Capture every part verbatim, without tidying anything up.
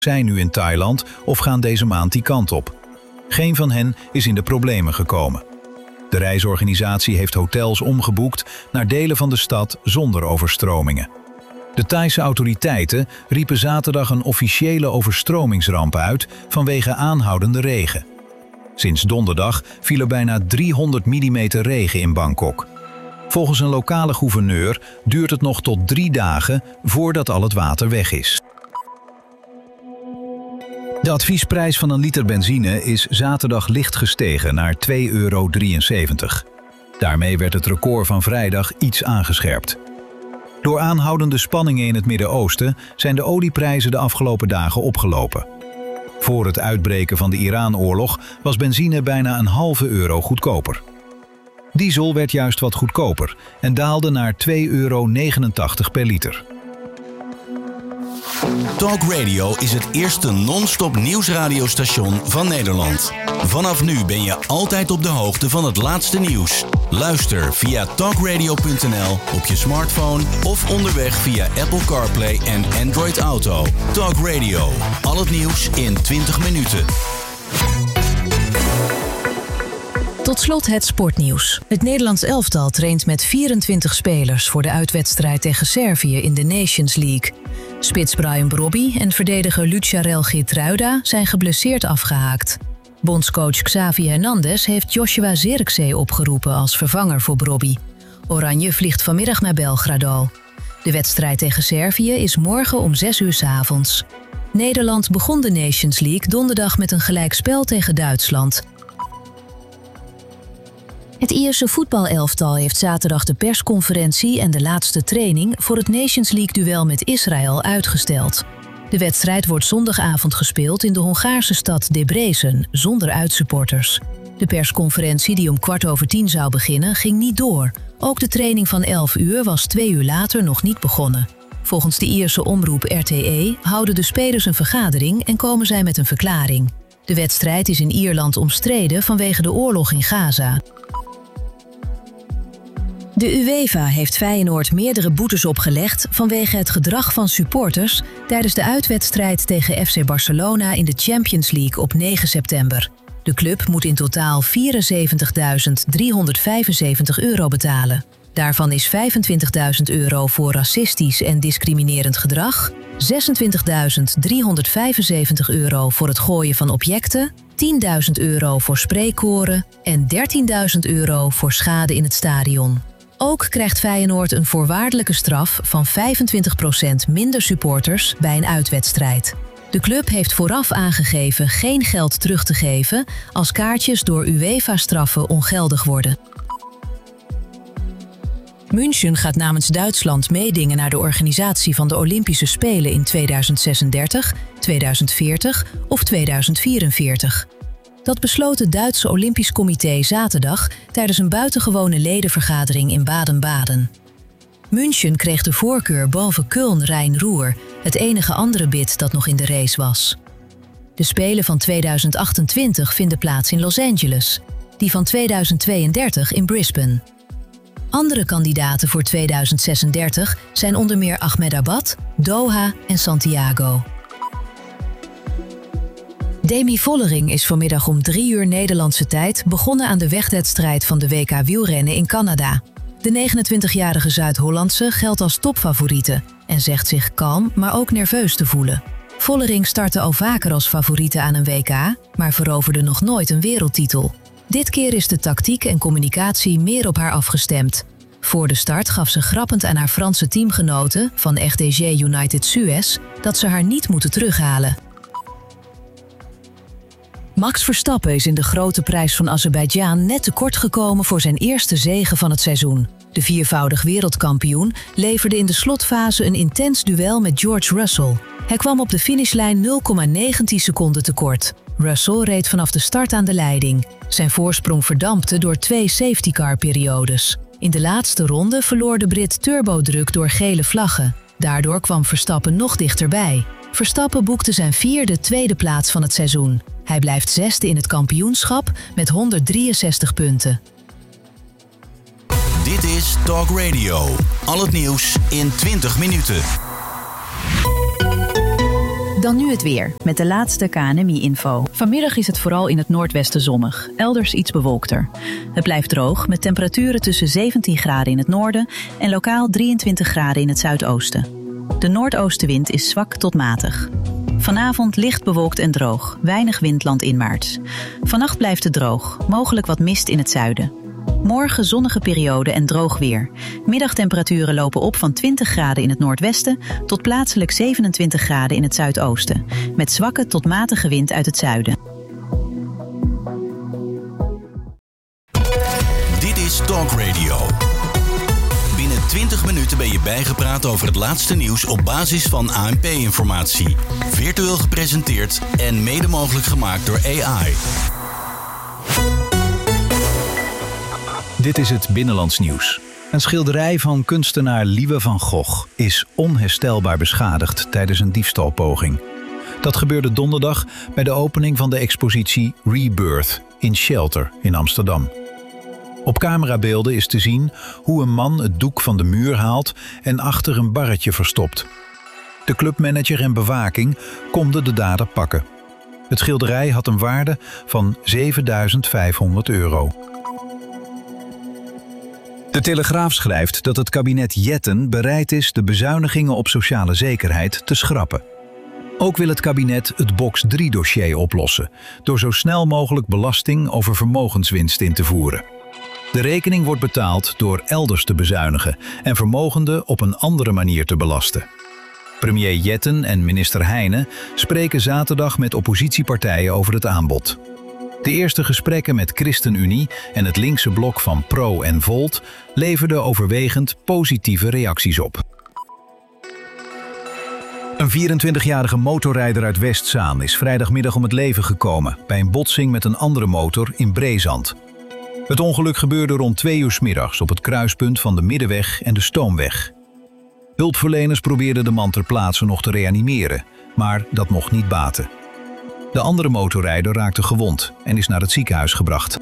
zijn nu in Thailand of gaan deze maand die kant op. Geen van hen is in de problemen gekomen. De reisorganisatie heeft hotels omgeboekt naar delen van de stad zonder overstromingen. De Thaise autoriteiten riepen zaterdag een officiële overstromingsramp uit vanwege aanhoudende regen. Sinds donderdag viel er bijna driehonderd millimeter regen in Bangkok. Volgens een lokale gouverneur duurt het nog tot drie dagen voordat al het water weg is. De adviesprijs van een liter benzine is zaterdag licht gestegen naar twee euro drieënzeventig. Daarmee werd het record van vrijdag iets aangescherpt. Door aanhoudende spanningen in het Midden-Oosten zijn de olieprijzen de afgelopen dagen opgelopen. Voor het uitbreken van de Iran-oorlog was benzine bijna een halve euro goedkoper. Diesel werd juist wat goedkoper en daalde naar twee euro negenentachtig per liter. Talk Radio is het eerste non-stop nieuwsradiostation van Nederland. Vanaf nu ben je altijd op de hoogte van het laatste nieuws. Luister via talkradio punt n l op je smartphone of onderweg via Apple CarPlay en Android Auto. Talk Radio, al het nieuws in twintig minuten. Tot slot het sportnieuws. Het Nederlands elftal traint met vierentwintig spelers voor de uitwedstrijd tegen Servië in de Nations League. Spits Brian Brobby en verdediger Lucharel Geertruida zijn geblesseerd afgehaakt. Bondscoach Xavi Hernandez heeft Joshua Zirkzee opgeroepen als vervanger voor Brobby. Oranje vliegt vanmiddag naar Belgrado. De wedstrijd tegen Servië is morgen om zes uur 's avonds. Nederland begon de Nations League donderdag met een gelijkspel tegen Duitsland. Het Ierse voetbalelftal heeft zaterdag de persconferentie en de laatste training voor het Nations League-duel met Israël uitgesteld. De wedstrijd wordt zondagavond gespeeld in de Hongaarse stad Debrecen, zonder uitsupporters. De persconferentie die om kwart over tien zou beginnen, ging niet door. Ook de training van elf uur was twee uur later nog niet begonnen. Volgens de Ierse omroep R T E houden de spelers een vergadering en komen zij met een verklaring. De wedstrijd is in Ierland omstreden vanwege de oorlog in Gaza. De UEFA heeft Feyenoord meerdere boetes opgelegd vanwege het gedrag van supporters tijdens de uitwedstrijd tegen F C Barcelona in de Champions League op negen september. De club moet in totaal vierenzeventigduizend driehonderdvijfenzeventig euro betalen. Daarvan is vijfentwintigduizend euro voor racistisch en discriminerend gedrag, zesentwintigduizend driehonderdvijfenzeventig euro voor het gooien van objecten, tienduizend euro voor spreekkoren en dertienduizend euro voor schade in het stadion. Ook krijgt Feyenoord een voorwaardelijke straf van vijfentwintig procent minder supporters bij een uitwedstrijd. De club heeft vooraf aangegeven geen geld terug te geven als kaartjes door UEFA-straffen ongeldig worden. München gaat namens Duitsland meedingen naar de organisatie van de Olympische Spelen in tweeduizend zesendertig, tweeduizend veertig of tweeduizend vierenveertig. Dat besloot het Duitse Olympisch Comité zaterdag tijdens een buitengewone ledenvergadering in Baden-Baden. München kreeg de voorkeur boven Köln-Rhein-Ruhr, het enige andere bid dat nog in de race was. De Spelen van tweeduizend achtentwintig vinden plaats in Los Angeles, die van tweeduizend tweeëndertig in Brisbane. Andere kandidaten voor tweeduizend zesendertig zijn onder meer Ahmedabad, Doha en Santiago. Demi Vollering is vanmiddag om drie uur Nederlandse tijd begonnen aan de wegwedstrijd van de W K wielrennen in Canada. De negenentwintigjarige Zuid-Hollandse geldt als topfavoriete en zegt zich kalm, maar ook nerveus te voelen. Vollering startte al vaker als favoriete aan een W K, maar veroverde nog nooit een wereldtitel. Dit keer is de tactiek en communicatie meer op haar afgestemd. Voor de start gaf ze grappend aan haar Franse teamgenoten van R D G United Suez dat ze haar niet moeten terughalen. Max Verstappen is in de grote prijs van Azerbeidzjan net tekort gekomen voor zijn eerste zege van het seizoen. De viervoudig wereldkampioen leverde in de slotfase een intens duel met George Russell. Hij kwam op de finishlijn nul komma negentien seconden tekort. Russell reed vanaf de start aan de leiding. Zijn voorsprong verdampte door twee safety-car-periodes. In de laatste ronde verloor de Brit turbodruk door gele vlaggen. Daardoor kwam Verstappen nog dichterbij. Verstappen boekte zijn vierde tweede plaats van het seizoen. Hij blijft zesde in het kampioenschap met honderddrieënzestig punten. Dit is Talk Radio. Al het nieuws in twintig minuten. Dan nu het weer, met de laatste K N M I-info. Vanmiddag is het vooral in het noordwesten zonnig, elders iets bewolkter. Het blijft droog, met temperaturen tussen zeventien graden in het noorden en lokaal drieëntwintig graden in het zuidoosten. De noordoostenwind is zwak tot matig. Vanavond licht bewolkt en droog, weinig wind landinwaarts. Vannacht blijft het droog, mogelijk wat mist in het zuiden. Morgen zonnige periode en droog weer. Middagtemperaturen lopen op van twintig graden in het noordwesten tot plaatselijk zevenentwintig graden in het zuidoosten. Met zwakke tot matige wind uit het zuiden. Dit is Talk Radio. Binnen twintig minuten ben je bijgepraat over het laatste nieuws op basis van A N P-informatie. Virtueel gepresenteerd en mede mogelijk gemaakt door A I. Dit is het Binnenlands Nieuws. Een schilderij van kunstenaar Liewe van Gogh is onherstelbaar beschadigd tijdens een diefstalpoging. Dat gebeurde donderdag bij de opening van de expositie Rebirth in Shelter in Amsterdam. Op camerabeelden is te zien hoe een man het doek van de muur haalt en achter een barretje verstopt. De clubmanager en bewaking konden de dader pakken. Het schilderij had een waarde van zevenduizend vijfhonderd euro. De Telegraaf schrijft dat het kabinet Jetten bereid is de bezuinigingen op sociale zekerheid te schrappen. Ook wil het kabinet het box drie dossier oplossen, door zo snel mogelijk belasting over vermogenswinst in te voeren. De rekening wordt betaald door elders te bezuinigen en vermogenden op een andere manier te belasten. Premier Jetten en minister Heijnen spreken zaterdag met oppositiepartijen over het aanbod. De eerste gesprekken met ChristenUnie en het linkse blok van Pro en Volt leverden overwegend positieve reacties op. Een vierentwintigjarige motorrijder uit Westzaan is vrijdagmiddag om het leven gekomen bij een botsing met een andere motor in Breezand. Het ongeluk gebeurde rond twee uur 's middags op het kruispunt van de Middenweg en de Stoomweg. Hulpverleners probeerden de man ter plaatse nog te reanimeren, maar dat mocht niet baten. De andere motorrijder raakte gewond en is naar het ziekenhuis gebracht.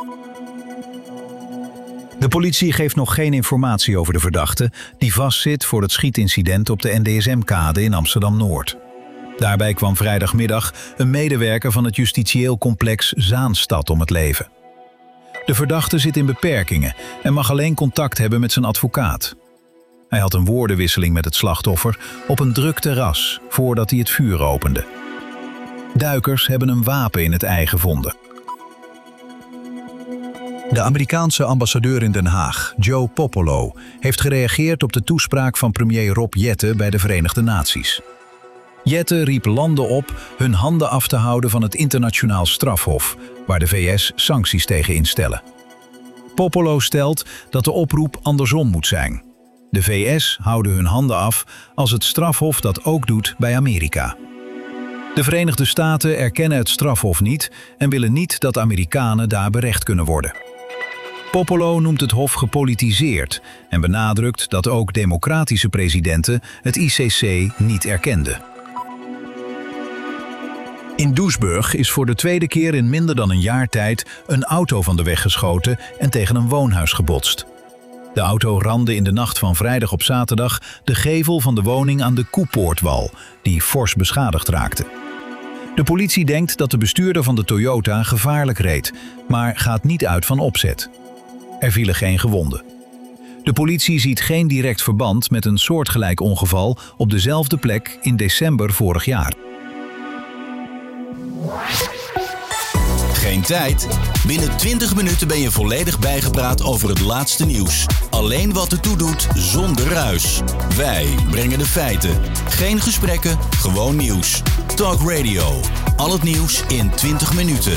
De politie geeft nog geen informatie over de verdachte die vastzit voor het schietincident op de N D S M-kade in Amsterdam-Noord. Daarbij kwam vrijdagmiddag een medewerker van het justitieel complex Zaanstad om het leven. De verdachte zit in beperkingen en mag alleen contact hebben met zijn advocaat. Hij had een woordenwisseling met het slachtoffer op een druk terras voordat hij het vuur opende. Duikers hebben een wapen in het ei gevonden. De Amerikaanse ambassadeur in Den Haag, Joe Popolo, heeft gereageerd op de toespraak van premier Rob Jetten bij de Verenigde Naties. Jetten riep landen op hun handen af te houden van het internationaal strafhof, waar de V S sancties tegen instellen. Popolo stelt dat de oproep andersom moet zijn. De V S houden hun handen af als het strafhof dat ook doet bij Amerika. De Verenigde Staten erkennen het strafhof niet en willen niet dat Amerikanen daar berecht kunnen worden. Popolo noemt het hof gepolitiseerd en benadrukt dat ook democratische presidenten het I C C niet erkenden. In Doesburg is voor de tweede keer in minder dan een jaar tijd een auto van de weg geschoten en tegen een woonhuis gebotst. De auto ramde in de nacht van vrijdag op zaterdag de gevel van de woning aan de Koepoortwal, die fors beschadigd raakte. De politie denkt dat de bestuurder van de Toyota gevaarlijk reed, maar gaat niet uit van opzet. Er vielen geen gewonden. De politie ziet geen direct verband met een soortgelijk ongeval op dezelfde plek in december vorig jaar. Geen tijd? Binnen twintig minuten ben je volledig bijgepraat over het laatste nieuws. Alleen wat ertoe doet, zonder ruis. Wij brengen de feiten. Geen gesprekken, gewoon nieuws. Talk Radio. Al het nieuws in twintig minuten.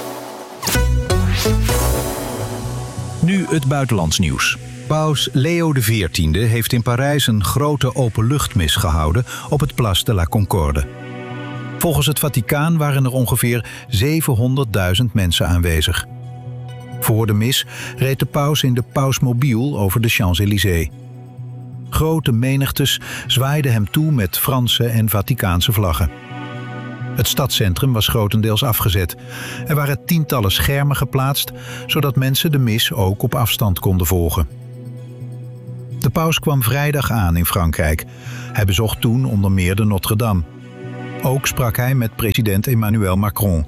Nu het buitenlands nieuws. Paus Leo de veertiende heeft in Parijs een grote openluchtmis gehouden op het Place de la Concorde. Volgens het Vaticaan waren er ongeveer zevenhonderdduizend mensen aanwezig. Voor de mis reed de paus in de pausmobiel over de Champs-Élysées. Grote menigtes zwaaiden hem toe met Franse en Vaticaanse vlaggen. Het stadscentrum was grotendeels afgezet. Er waren tientallen schermen geplaatst, zodat mensen de mis ook op afstand konden volgen. De paus kwam vrijdag aan in Frankrijk. Hij bezocht toen onder meer de Notre-Dame. Ook sprak hij met president Emmanuel Macron.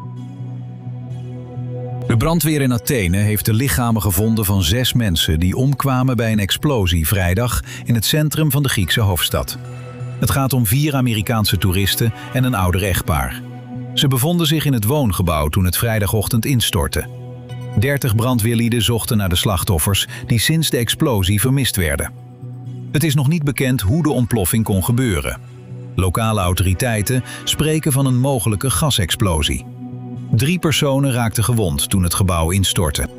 De brandweer in Athene heeft de lichamen gevonden van zes mensen die omkwamen bij een explosie vrijdag in het centrum van de Griekse hoofdstad. Het gaat om vier Amerikaanse toeristen en een ouder echtpaar. Ze bevonden zich in het woongebouw toen het vrijdagochtend instortte. dertig brandweerlieden zochten naar de slachtoffers die sinds de explosie vermist werden. Het is nog niet bekend hoe de ontploffing kon gebeuren. Lokale autoriteiten spreken van een mogelijke gasexplosie. Drie personen raakten gewond toen het gebouw instortte.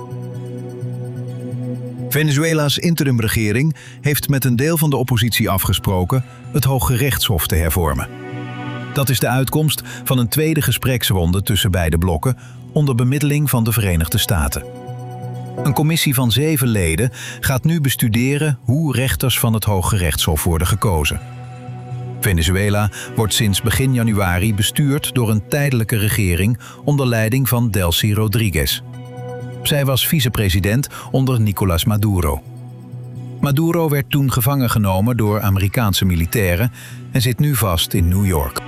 Venezuela's interimregering heeft met een deel van de oppositie afgesproken het Hooggerechtshof te hervormen. Dat is de uitkomst van een tweede gespreksronde tussen beide blokken onder bemiddeling van de Verenigde Staten. Een commissie van zeven leden gaat nu bestuderen hoe rechters van het Hooggerechtshof worden gekozen. Venezuela wordt sinds begin januari bestuurd door een tijdelijke regering onder leiding van Delcy Rodriguez. Zij was vicepresident onder Nicolás Maduro. Maduro werd toen gevangen genomen door Amerikaanse militairen en zit nu vast in New York.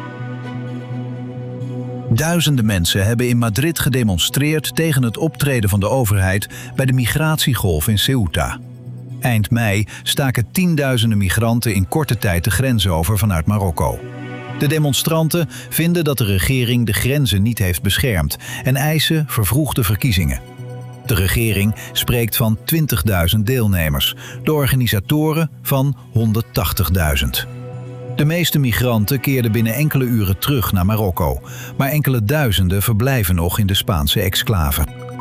Duizenden mensen hebben in Madrid gedemonstreerd tegen het optreden van de overheid bij de migratiegolf in Ceuta. Eind mei staken tienduizenden migranten in korte tijd de grens over vanuit Marokko. De demonstranten vinden dat de regering de grenzen niet heeft beschermd en eisen vervroegde verkiezingen. De regering spreekt van twintigduizend deelnemers, de organisatoren van honderdtachtigduizend. De meeste migranten keerden binnen enkele uren terug naar Marokko, maar enkele duizenden verblijven nog in de Spaanse exclave.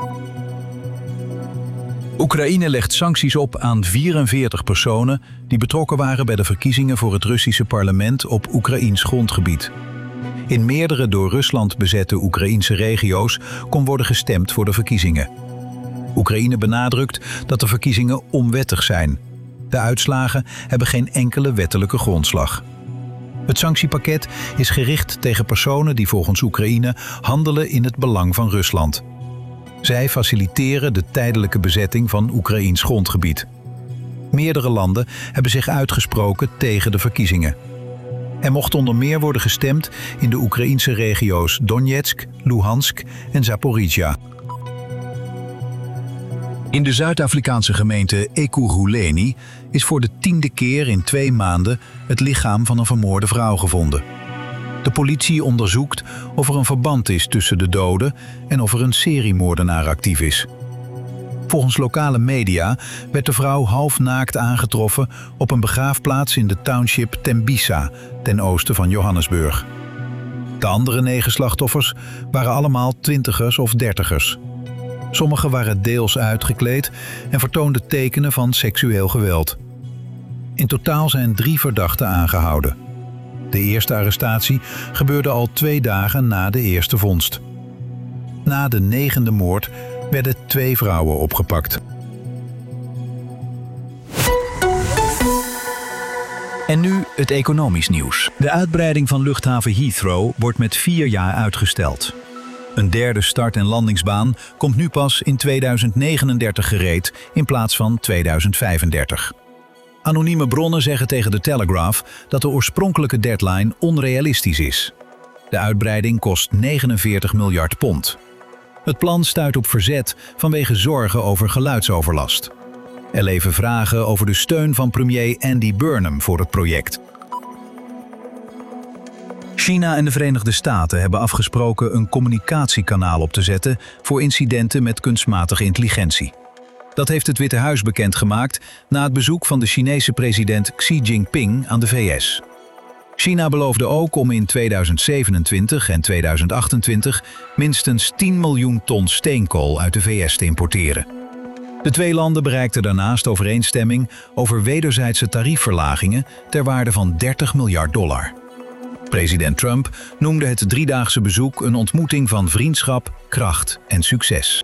Oekraïne legt sancties op aan vierenveertig personen die betrokken waren bij de verkiezingen voor het Russische parlement op Oekraïns grondgebied. In meerdere door Rusland bezette Oekraïnse regio's kon worden gestemd voor de verkiezingen. Oekraïne benadrukt dat de verkiezingen onwettig zijn. De uitslagen hebben geen enkele wettelijke grondslag. Het sanctiepakket is gericht tegen personen die volgens Oekraïne handelen in het belang van Rusland. Zij faciliteren de tijdelijke bezetting van Oekraïns grondgebied. Meerdere landen hebben zich uitgesproken tegen de verkiezingen. Er mocht onder meer worden gestemd in de Oekraïnse regio's Donetsk, Luhansk en Zaporizhia. In de Zuid-Afrikaanse gemeente Ekurhuleni is voor de tiende keer in twee maanden het lichaam van een vermoorde vrouw gevonden. De politie onderzoekt of er een verband is tussen de doden en of er een seriemoordenaar actief is. Volgens lokale media werd de vrouw halfnaakt aangetroffen op een begraafplaats in de township Tembisa, ten oosten van Johannesburg. De andere negen slachtoffers waren allemaal twintigers of dertigers. Sommigen waren deels uitgekleed en vertoonden tekenen van seksueel geweld. In totaal zijn drie verdachten aangehouden. De eerste arrestatie gebeurde al twee dagen na de eerste vondst. Na de negende moord werden twee vrouwen opgepakt. En nu het economisch nieuws. De uitbreiding van luchthaven Heathrow wordt met vier jaar uitgesteld. Een derde start- en landingsbaan komt nu pas in tweeduizend negenendertig gereed in plaats van tweeduizend vijfendertig. Anonieme bronnen zeggen tegen de Telegraph dat de oorspronkelijke deadline onrealistisch is. De uitbreiding kost negenenveertig miljard pond. Het plan stuit op verzet vanwege zorgen over geluidsoverlast. Er leven vragen over de steun van premier Andy Burnham voor het project. China en de Verenigde Staten hebben afgesproken een communicatiekanaal op te zetten voor incidenten met kunstmatige intelligentie. Dat heeft het Witte Huis bekendgemaakt na het bezoek van de Chinese president Xi Jinping aan de V S. China beloofde ook om in tweeduizend zevenentwintig en tweeduizend achtentwintig minstens tien miljoen ton steenkool uit de V S te importeren. De twee landen bereikten daarnaast overeenstemming over wederzijdse tariefverlagingen ter waarde van dertig miljard dollar. President Trump noemde het driedaagse bezoek een ontmoeting van vriendschap, kracht en succes.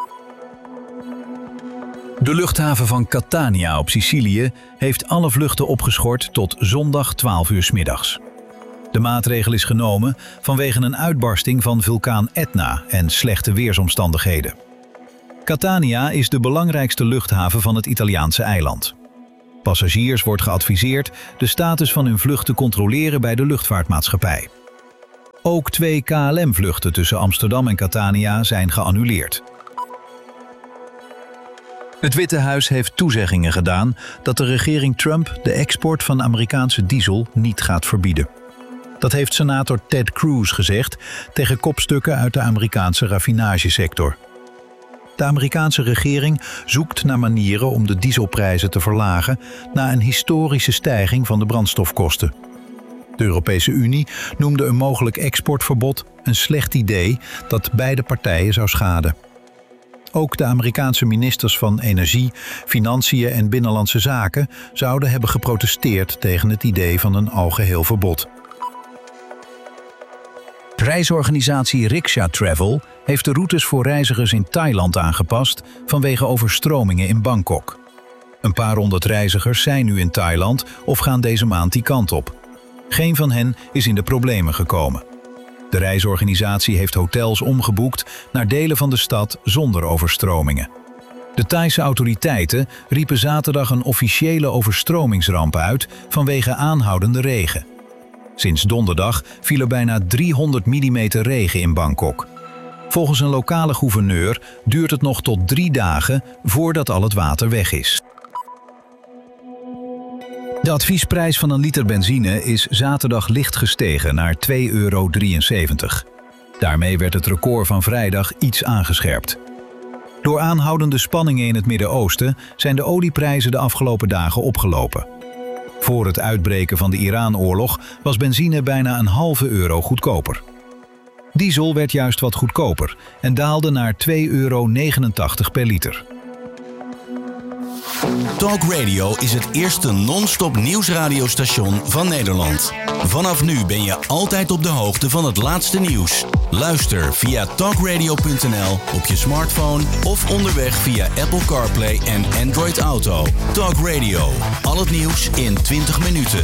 De luchthaven van Catania op Sicilië heeft alle vluchten opgeschort tot zondag twaalf uur 's middags. De maatregel is genomen vanwege een uitbarsting van vulkaan Etna en slechte weersomstandigheden. Catania is de belangrijkste luchthaven van het Italiaanse eiland. Passagiers wordt geadviseerd de status van hun vlucht te controleren bij de luchtvaartmaatschappij. Ook twee K L M-vluchten tussen Amsterdam en Catania zijn geannuleerd. Het Witte Huis heeft toezeggingen gedaan dat de regering Trump de export van Amerikaanse diesel niet gaat verbieden. Dat heeft senator Ted Cruz gezegd tegen kopstukken uit de Amerikaanse raffinagesector. De Amerikaanse regering zoekt naar manieren om de dieselprijzen te verlagen na een historische stijging van de brandstofkosten. De Europese Unie noemde een mogelijk exportverbod een slecht idee dat beide partijen zou schaden. Ook de Amerikaanse ministers van Energie, Financiën en Binnenlandse Zaken zouden hebben geprotesteerd tegen het idee van een algeheel verbod. Reisorganisatie Riksha Travel heeft de routes voor reizigers in Thailand aangepast vanwege overstromingen in Bangkok. Een paar honderd reizigers zijn nu in Thailand of gaan deze maand die kant op. Geen van hen is in de problemen gekomen. De reisorganisatie heeft hotels omgeboekt naar delen van de stad zonder overstromingen. De Thaise autoriteiten riepen zaterdag een officiële overstromingsramp uit vanwege aanhoudende regen. Sinds donderdag viel er bijna driehonderd millimeter regen in Bangkok. Volgens een lokale gouverneur duurt het nog tot drie dagen voordat al het water weg is. De adviesprijs van een liter benzine is zaterdag licht gestegen naar twee euro drieënzeventig. Daarmee werd het record van vrijdag iets aangescherpt. Door aanhoudende spanningen in het Midden-Oosten zijn de olieprijzen de afgelopen dagen opgelopen. Voor het uitbreken van de Iran-oorlog was benzine bijna een halve euro goedkoper. Diesel werd juist wat goedkoper en daalde naar twee euro negenentachtig per liter. Talk Radio is het eerste non-stop nieuwsradiostation van Nederland. Vanaf nu ben je altijd op de hoogte van het laatste nieuws. Luister via talk radio punt n l op je smartphone of onderweg via Apple CarPlay en Android Auto. Talk Radio, al het nieuws in twintig minuten.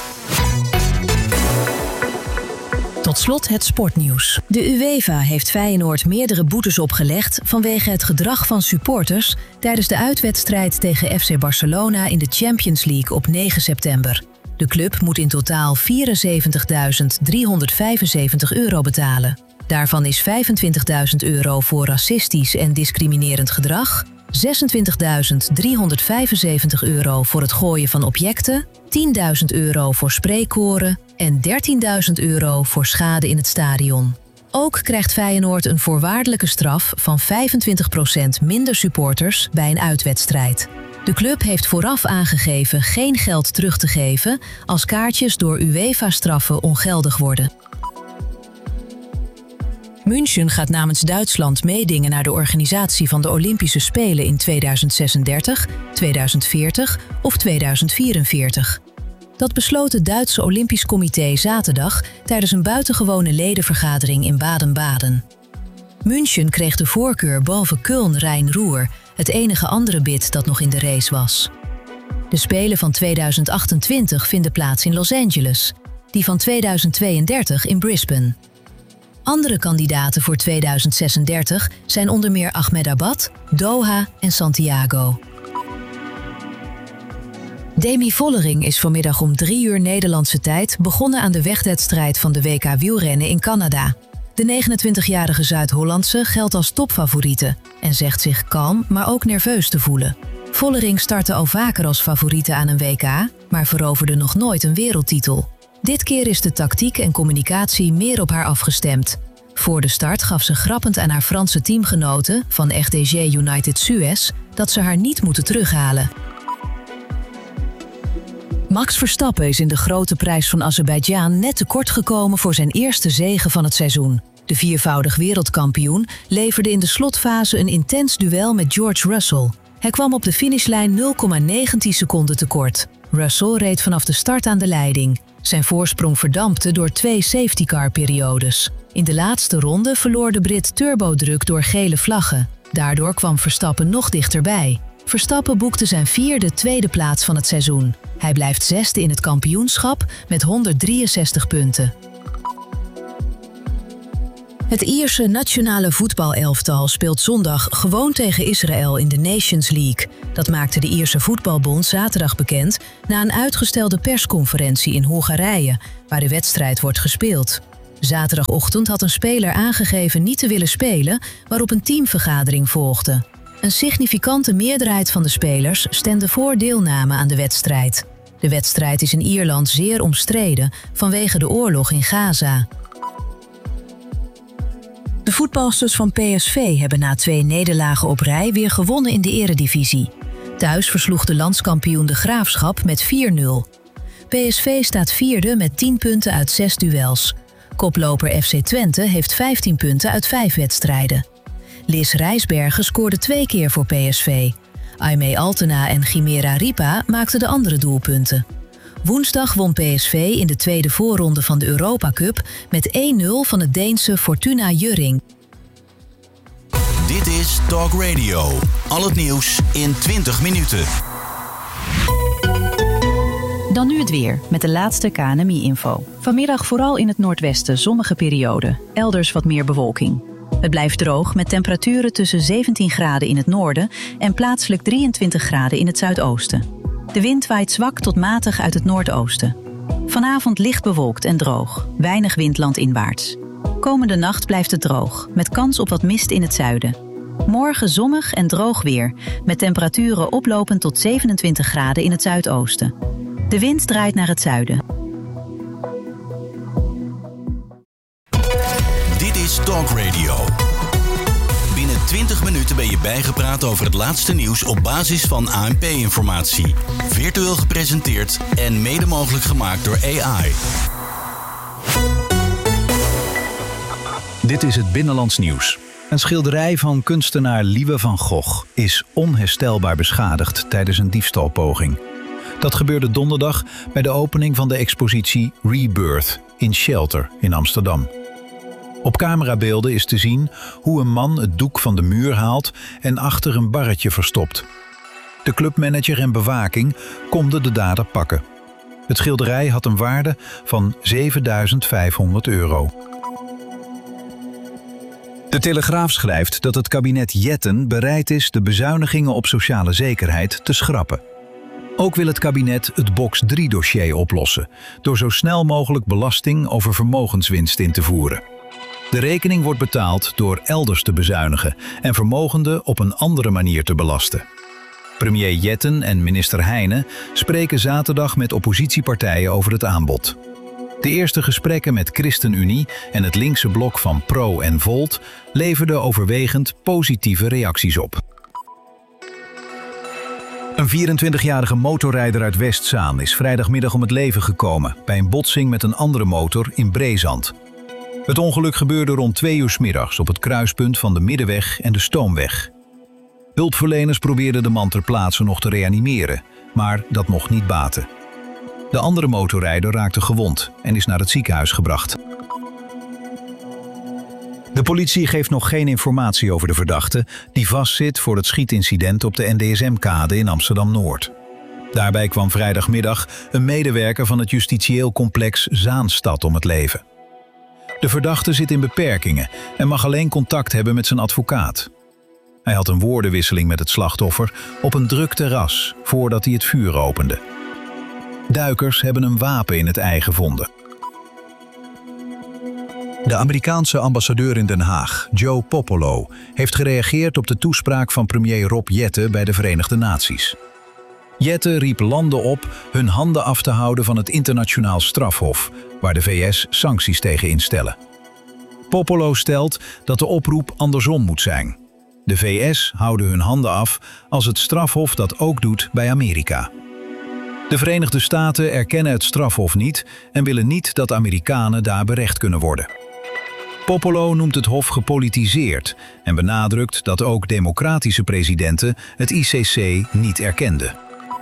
Tot slot het sportnieuws. De UEFA heeft Feyenoord meerdere boetes opgelegd vanwege het gedrag van supporters tijdens de uitwedstrijd tegen F C Barcelona in de Champions League op negen september. De club moet in totaal vierenzeventigduizend driehonderdvijfenzeventig euro betalen. Daarvan is vijfentwintigduizend euro voor racistisch en discriminerend gedrag, zesentwintigduizend driehonderdvijfenzeventig euro voor het gooien van objecten, tienduizend euro voor spreekkoren en dertienduizend euro voor schade in het stadion. Ook krijgt Feyenoord een voorwaardelijke straf van vijfentwintig procent minder supporters bij een uitwedstrijd. De club heeft vooraf aangegeven geen geld terug te geven als kaartjes door UEFA-straffen ongeldig worden. München gaat namens Duitsland meedingen naar de organisatie van de Olympische Spelen in tweeduizend zesendertig, tweeduizend veertig of tweeduizend vierenveertig. Dat besloot het Duitse Olympisch Comité zaterdag tijdens een buitengewone ledenvergadering in Baden-Baden. München kreeg de voorkeur boven Köln-Rhein-Ruhr, het enige andere bid dat nog in de race was. De Spelen van tweeduizend achtentwintig vinden plaats in Los Angeles, die van tweeduizend tweeëndertig in Brisbane. Andere kandidaten voor tweeduizend zesendertig zijn onder meer Ahmedabad, Doha en Santiago. Demi Vollering is vanmiddag om drie uur Nederlandse tijd begonnen aan de wegwedstrijd van de W K wielrennen in Canada. De negenentwintigjarige Zuid-Hollandse geldt als topfavoriete en zegt zich kalm, maar ook nerveus te voelen. Vollering startte al vaker als favoriete aan een W K, maar veroverde nog nooit een wereldtitel. Dit keer is de tactiek en communicatie meer op haar afgestemd. Voor de start gaf ze grappend aan haar Franse teamgenoten van F D J United Suez dat ze haar niet moeten terughalen. Max Verstappen is in de grote prijs van Azerbeidzjan net tekort gekomen voor zijn eerste zege van het seizoen. De viervoudig wereldkampioen leverde in de slotfase een intens duel met George Russell. Hij kwam op de finishlijn nul komma negentien seconden tekort. Russell reed vanaf de start aan de leiding. Zijn voorsprong verdampte door twee safety-car-periodes. In de laatste ronde verloor de Brit turbodruk door gele vlaggen. Daardoor kwam Verstappen nog dichterbij. Verstappen boekte zijn vierde tweede plaats van het seizoen. Hij blijft zesde in het kampioenschap met honderddrieënzestig punten. Het Ierse nationale voetbalelftal speelt zondag gewoon tegen Israël in de Nations League. Dat maakte de Ierse voetbalbond zaterdag bekend na een uitgestelde persconferentie in Hongarije, waar de wedstrijd wordt gespeeld. Zaterdagochtend had een speler aangegeven niet te willen spelen, waarop een teamvergadering volgde. Een significante meerderheid van de spelers stemde voor deelname aan de wedstrijd. De wedstrijd is in Ierland zeer omstreden vanwege de oorlog in Gaza. De voetbalsters van P S V hebben na twee nederlagen op rij weer gewonnen in de eredivisie. Thuis versloeg de landskampioen de Graafschap met vier nul. P S V staat vierde met tien punten uit zes duels. Koploper F C Twente heeft vijftien punten uit vijf wedstrijden. Lis Rijsbergen scoorde twee keer voor P S V. Aimee Altena en Chimera Ripa maakten de andere doelpunten. Woensdag won P S V in de tweede voorronde van de Europa Cup met één nul van het Deense Fortuna Hjørring. Dit is Talk Radio. Al het nieuws in twintig minuten. Dan nu het weer, met de laatste K N M I-info. Vanmiddag vooral in het noordwesten zonnige periode, elders wat meer bewolking. Het blijft droog met temperaturen tussen zeventien graden in het noorden en plaatselijk drieëntwintig graden in het zuidoosten. De wind waait zwak tot matig uit het noordoosten. Vanavond licht bewolkt en droog, weinig wind landinwaarts. Komende nacht blijft het droog, met kans op wat mist in het zuiden. Morgen zonnig en droog weer, met temperaturen oplopend tot zevenentwintig graden in het zuidoosten. De wind draait naar het zuiden. Dit is Talk Radio. Binnen twintig minuten ben je bijgepraat over het laatste nieuws op basis van A N P-informatie. Virtueel gepresenteerd en mede mogelijk gemaakt door A I. Dit is het Binnenlands Nieuws. Een schilderij van kunstenaar Liewe van Gogh is onherstelbaar beschadigd tijdens een diefstalpoging. Dat gebeurde donderdag bij de opening van de expositie Rebirth in Shelter in Amsterdam. Op camerabeelden is te zien hoe een man het doek van de muur haalt en achter een barretje verstopt. De clubmanager en bewaking konden de dader pakken. Het schilderij had een waarde van zevenduizend vijfhonderd euro. De Telegraaf schrijft dat het kabinet Jetten bereid is de bezuinigingen op sociale zekerheid te schrappen. Ook wil het kabinet het box drie dossier oplossen, door zo snel mogelijk belasting over vermogenswinst in te voeren. De rekening wordt betaald door elders te bezuinigen en vermogenden op een andere manier te belasten. Premier Jetten en minister Heijnen spreken zaterdag met oppositiepartijen over het aanbod. De eerste gesprekken met ChristenUnie en het linkse blok van Pro en Volt leverden overwegend positieve reacties op. Een vierentwintigjarige motorrijder uit Westzaan is vrijdagmiddag om het leven gekomen bij een botsing met een andere motor in Breezand. Het ongeluk gebeurde rond twee uur 's middags op het kruispunt van de Middenweg en de Stoomweg. Hulpverleners probeerden de man ter plaatse nog te reanimeren, maar dat mocht niet baten. De andere motorrijder raakte gewond en is naar het ziekenhuis gebracht. De politie geeft nog geen informatie over de verdachte die vastzit voor het schietincident op de N D S M-kade in Amsterdam-Noord. Daarbij kwam vrijdagmiddag een medewerker van het justitieel complex Zaanstad om het leven. De verdachte zit in beperkingen en mag alleen contact hebben met zijn advocaat. Hij had een woordenwisseling met het slachtoffer op een druk terras voordat hij het vuur opende. Duikers hebben een wapen in het ei gevonden. De Amerikaanse ambassadeur in Den Haag, Joe Popolo, heeft gereageerd op de toespraak van premier Rob Jetten bij de Verenigde Naties. Jetten riep landen op hun handen af te houden van het internationaal strafhof, waar de V S sancties tegen instellen. Popolo stelt dat de oproep andersom moet zijn. De V S houden hun handen af als het strafhof dat ook doet bij Amerika. De Verenigde Staten erkennen het strafhof niet en willen niet dat Amerikanen daar berecht kunnen worden. Popolo noemt het hof gepolitiseerd en benadrukt dat ook democratische presidenten het I C C niet erkenden.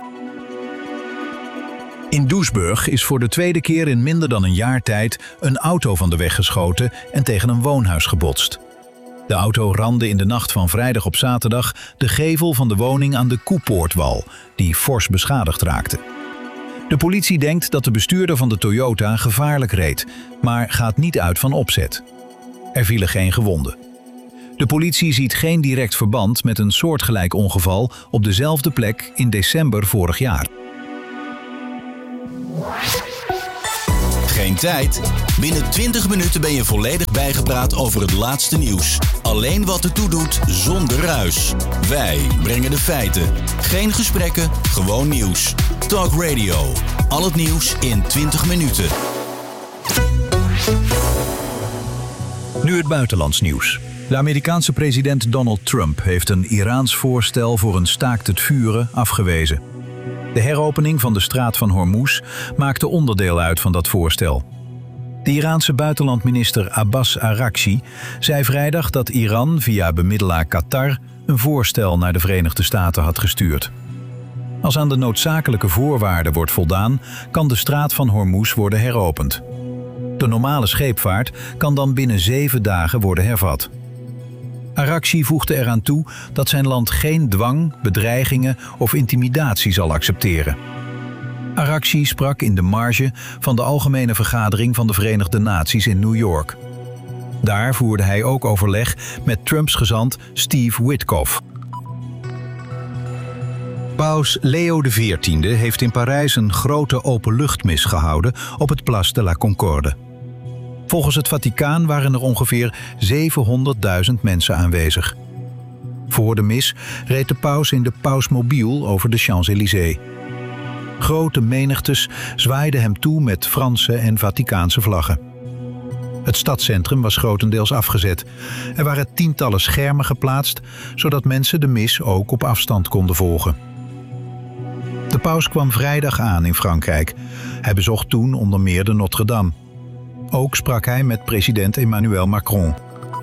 In Doesburg is voor de tweede keer in minder dan een jaar tijd een auto van de weg geschoten en tegen een woonhuis gebotst. De auto ramde in de nacht van vrijdag op zaterdag de gevel van de woning aan de Koepoortwal, die fors beschadigd raakte. De politie denkt dat de bestuurder van de Toyota gevaarlijk reed, maar gaat niet uit van opzet. Er vielen geen gewonden. De politie ziet geen direct verband met een soortgelijk ongeval op dezelfde plek in december vorig jaar. Geen tijd? Binnen twintig minuten ben je volledig bijgepraat over het laatste nieuws. Alleen wat ertoe doet, zonder ruis. Wij brengen de feiten. Geen gesprekken, gewoon nieuws. Talk Radio. Al het nieuws in twintig minuten. Nu het buitenlands nieuws. De Amerikaanse president Donald Trump heeft een Iraans voorstel voor een staakt het vuren afgewezen. De heropening van de straat van Hormuz maakte onderdeel uit van dat voorstel. De Iraanse buitenlandminister Abbas Araghchi zei vrijdag dat Iran via bemiddelaar Qatar een voorstel naar de Verenigde Staten had gestuurd. Als aan de noodzakelijke voorwaarden wordt voldaan, kan de straat van Hormuz worden heropend. De normale scheepvaart kan dan binnen zeven dagen worden hervat. Araghchi voegde eraan toe dat zijn land geen dwang, bedreigingen of intimidatie zal accepteren. Araghchi sprak in de marge van de Algemene Vergadering van de Verenigde Naties in New York. Daar voerde hij ook overleg met Trumps gezant Steve Witkoff. Paus Leo de veertiende heeft in Parijs een grote openluchtmis gehouden op het Place de la Concorde. Volgens het Vaticaan waren er ongeveer zevenhonderdduizend mensen aanwezig. Voor de mis reed de paus in de pausmobiel over de Champs-Élysées. Grote menigtes zwaaiden hem toe met Franse en Vaticaanse vlaggen. Het stadscentrum was grotendeels afgezet. Er waren tientallen schermen geplaatst, zodat mensen de mis ook op afstand konden volgen. De paus kwam vrijdag aan in Frankrijk. Hij bezocht toen onder meer de Notre-Dame. Ook sprak hij met president Emmanuel Macron.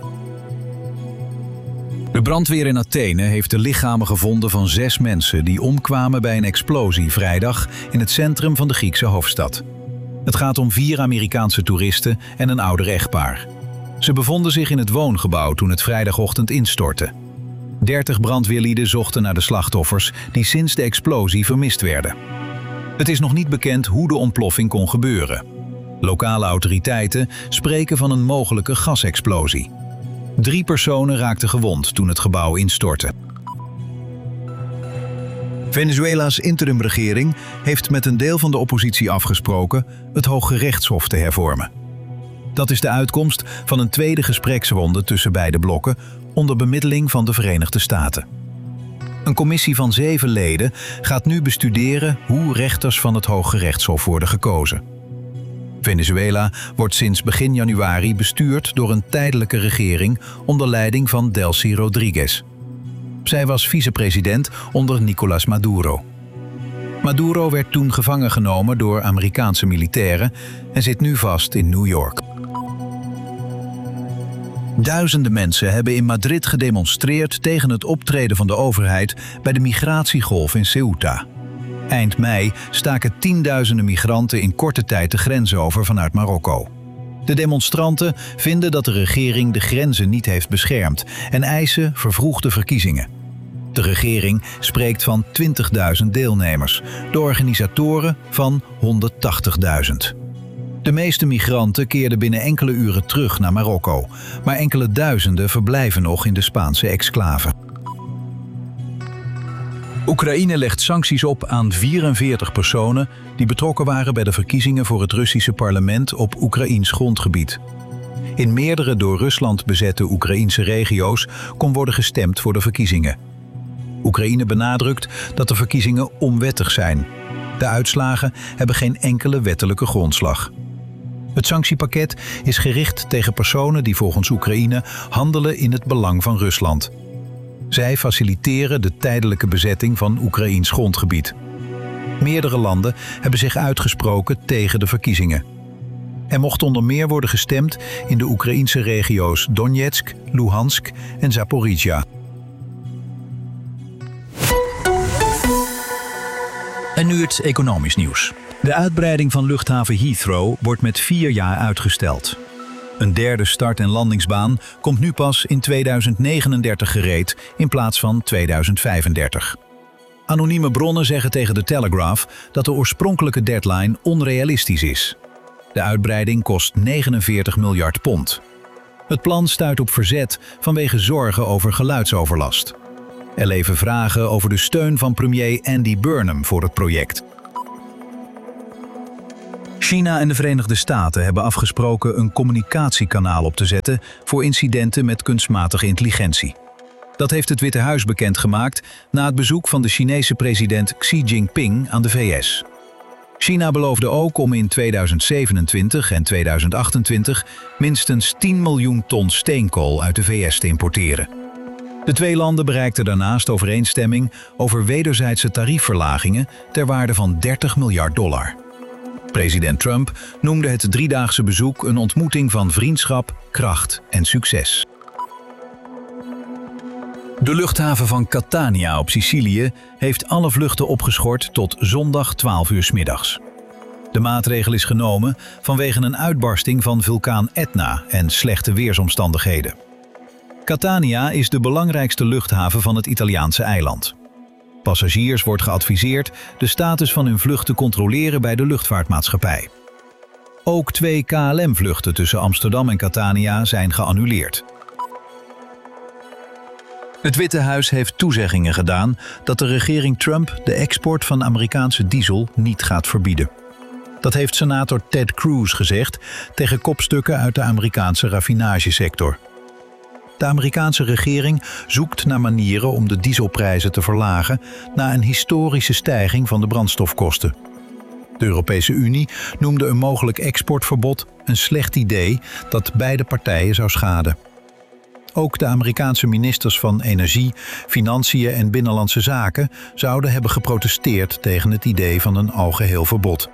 De brandweer in Athene heeft de lichamen gevonden van zes mensen die omkwamen bij een explosie vrijdag in het centrum van de Griekse hoofdstad. Het gaat om vier Amerikaanse toeristen en een ouder echtpaar. Ze bevonden zich in het woongebouw toen het vrijdagochtend instortte. dertig brandweerlieden zochten naar de slachtoffers die sinds de explosie vermist werden. Het is nog niet bekend hoe de ontploffing kon gebeuren. Lokale autoriteiten spreken van een mogelijke gasexplosie. Drie personen raakten gewond toen het gebouw instortte. Venezuela's interimregering heeft met een deel van de oppositie afgesproken het Hooggerechtshof te hervormen. Dat is de uitkomst van een tweede gespreksronde tussen beide blokken onder bemiddeling van de Verenigde Staten. Een commissie van zeven leden gaat nu bestuderen hoe rechters van het Hooggerechtshof worden gekozen. Venezuela wordt sinds begin januari bestuurd door een tijdelijke regering onder leiding van Delcy Rodriguez. Zij was vicepresident onder Nicolás Maduro. Maduro werd toen gevangen genomen door Amerikaanse militairen en zit nu vast in New York. Duizenden mensen hebben in Madrid gedemonstreerd tegen het optreden van de overheid bij de migratiegolf in Ceuta. Eind mei staken tienduizenden migranten in korte tijd de grens over vanuit Marokko. De demonstranten vinden dat de regering de grenzen niet heeft beschermd en eisen vervroegde verkiezingen. De regering spreekt van twintigduizend deelnemers, de organisatoren van honderdtachtigduizend. De meeste migranten keerden binnen enkele uren terug naar Marokko, maar enkele duizenden verblijven nog in de Spaanse exclave. Oekraïne legt sancties op aan vierenveertig personen die betrokken waren bij de verkiezingen voor het Russische parlement op Oekraïns grondgebied. In meerdere door Rusland bezette Oekraïnse regio's kon worden gestemd voor de verkiezingen. Oekraïne benadrukt dat de verkiezingen onwettig zijn. De uitslagen hebben geen enkele wettelijke grondslag. Het sanctiepakket is gericht tegen personen die volgens Oekraïne handelen in het belang van Rusland. Zij faciliteren de tijdelijke bezetting van Oekraïns grondgebied. Meerdere landen hebben zich uitgesproken tegen de verkiezingen. Er mocht onder meer worden gestemd in de Oekraïnse regio's Donetsk, Luhansk en Zaporizhia. En nu het economisch nieuws. De uitbreiding van luchthaven Heathrow wordt met vier jaar uitgesteld. Een derde start- en landingsbaan komt nu pas in tweeduizend negenendertig gereed in plaats van tweeduizend vijfendertig. Anonieme bronnen zeggen tegen de Telegraph dat de oorspronkelijke deadline onrealistisch is. De uitbreiding kost negenenveertig miljard pond. Het plan stuit op verzet vanwege zorgen over geluidsoverlast. Er leven vragen over de steun van premier Andy Burnham voor het project. China en de Verenigde Staten hebben afgesproken een communicatiekanaal op te zetten voor incidenten met kunstmatige intelligentie. Dat heeft het Witte Huis bekendgemaakt na het bezoek van de Chinese president Xi Jinping aan de V S. China beloofde ook om in tweeduizend zevenentwintig en tweeduizend achtentwintig minstens tien miljoen ton steenkool uit de V S te importeren. De twee landen bereikten daarnaast overeenstemming over wederzijdse tariefverlagingen ter waarde van dertig miljard dollar. President Trump noemde het driedaagse bezoek een ontmoeting van vriendschap, kracht en succes. De luchthaven van Catania op Sicilië heeft alle vluchten opgeschort tot zondag twaalf uur 's middags. De maatregel is genomen vanwege een uitbarsting van vulkaan Etna en slechte weersomstandigheden. Catania is de belangrijkste luchthaven van het Italiaanse eiland. Passagiers wordt geadviseerd de status van hun vlucht te controleren bij de luchtvaartmaatschappij. Ook twee K L M-vluchten tussen Amsterdam en Catania zijn geannuleerd. Het Witte Huis heeft toezeggingen gedaan dat de regering Trump de export van Amerikaanse diesel niet gaat verbieden. Dat heeft senator Ted Cruz gezegd tegen kopstukken uit de Amerikaanse raffinagesector. De Amerikaanse regering zoekt naar manieren om de dieselprijzen te verlagen na een historische stijging van de brandstofkosten. De Europese Unie noemde een mogelijk exportverbod een slecht idee dat beide partijen zou schaden. Ook de Amerikaanse ministers van Energie, Financiën en Binnenlandse Zaken zouden hebben geprotesteerd tegen het idee van een algeheel verbod.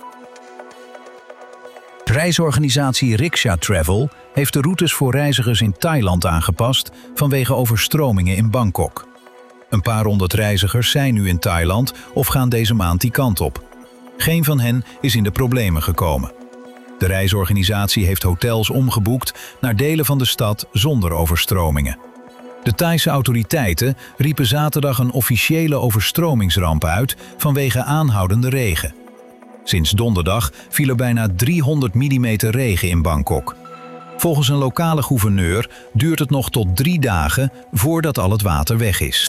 Reisorganisatie Riksha Travel heeft de routes voor reizigers in Thailand aangepast vanwege overstromingen in Bangkok. Een paar honderd reizigers zijn nu in Thailand of gaan deze maand die kant op. Geen van hen is in de problemen gekomen. De reisorganisatie heeft hotels omgeboekt naar delen van de stad zonder overstromingen. De Thaise autoriteiten riepen zaterdag een officiële overstromingsramp uit vanwege aanhoudende regen. Sinds donderdag viel er bijna driehonderd millimeter regen in Bangkok. Volgens een lokale gouverneur duurt het nog tot drie dagen voordat al het water weg is.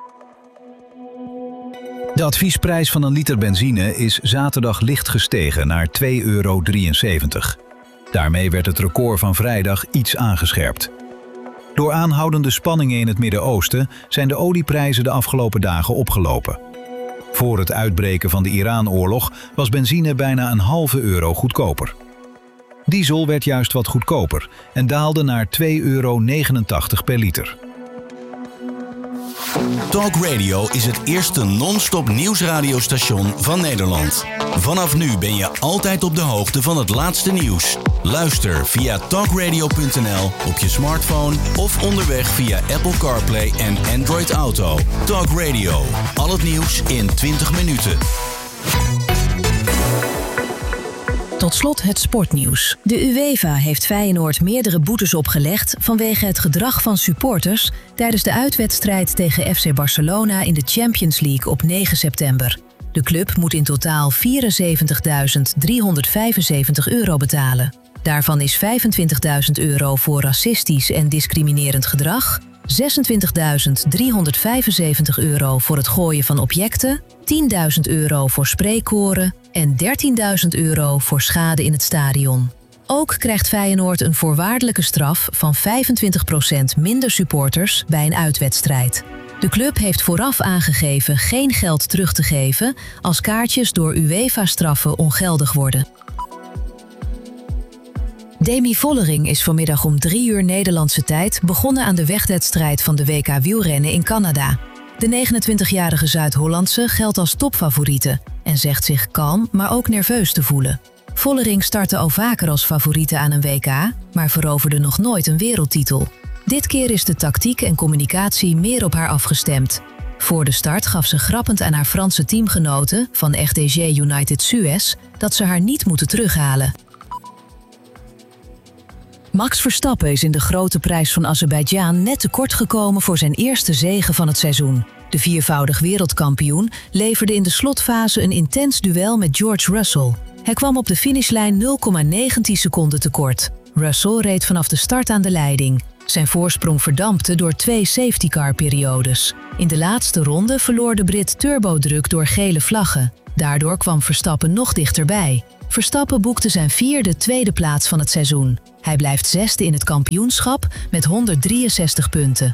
De adviesprijs van een liter benzine is zaterdag licht gestegen naar twee euro drieënzeventig. Daarmee werd het record van vrijdag iets aangescherpt. Door aanhoudende spanningen in het Midden-Oosten zijn de olieprijzen de afgelopen dagen opgelopen. Voor het uitbreken van de Iran-oorlog was benzine bijna een halve euro goedkoper. Diesel werd juist wat goedkoper en daalde naar twee euro negenentachtig per liter. Talk Radio is het eerste non-stop nieuwsradiostation van Nederland. Vanaf nu ben je altijd op de hoogte van het laatste nieuws. Luister via talk radio punt n l op je smartphone of onderweg via Apple CarPlay en Android Auto. Talk Radio, al het nieuws in twintig minuten. Tot slot het sportnieuws. De UEFA heeft Feyenoord meerdere boetes opgelegd vanwege het gedrag van supporters tijdens de uitwedstrijd tegen F C Barcelona in de Champions League op negen september. De club moet in totaal vierenzeventigduizend driehonderdvijfenzeventig euro betalen. Daarvan is vijfentwintigduizend euro voor racistisch en discriminerend gedrag, zesentwintigduizend driehonderdvijfenzeventig euro voor het gooien van objecten, tienduizend euro voor spreekkoren en dertienduizend euro voor schade in het stadion. Ook krijgt Feyenoord een voorwaardelijke straf van vijfentwintig procent minder supporters bij een uitwedstrijd. De club heeft vooraf aangegeven geen geld terug te geven als kaartjes door UEFA-straffen ongeldig worden. Demi Vollering is vanmiddag om drie uur Nederlandse tijd begonnen aan de wegwedstrijd van de W K wielrennen in Canada. De negenentwintigjarige Zuid-Hollandse geldt als topfavoriete en zegt zich kalm, maar ook nerveus te voelen. Vollering startte al vaker als favoriete aan een W K, maar veroverde nog nooit een wereldtitel. Dit keer is de tactiek en communicatie meer op haar afgestemd. Voor de start gaf ze grappend aan haar Franse teamgenoten van F D G United Suez dat ze haar niet moeten terughalen. Max Verstappen is in de grote prijs van Azerbeidzjan net tekort gekomen voor zijn eerste zege van het seizoen. De viervoudig wereldkampioen leverde in de slotfase een intens duel met George Russell. Hij kwam op de finishlijn nul komma negentien seconden tekort. Russell reed vanaf de start aan de leiding. Zijn voorsprong verdampte door twee safety-car-periodes. In de laatste ronde verloor de Brit turbodruk door gele vlaggen. Daardoor kwam Verstappen nog dichterbij. Verstappen boekte zijn vierde tweede plaats van het seizoen. Hij blijft zesde in het kampioenschap met honderddrieënzestig punten.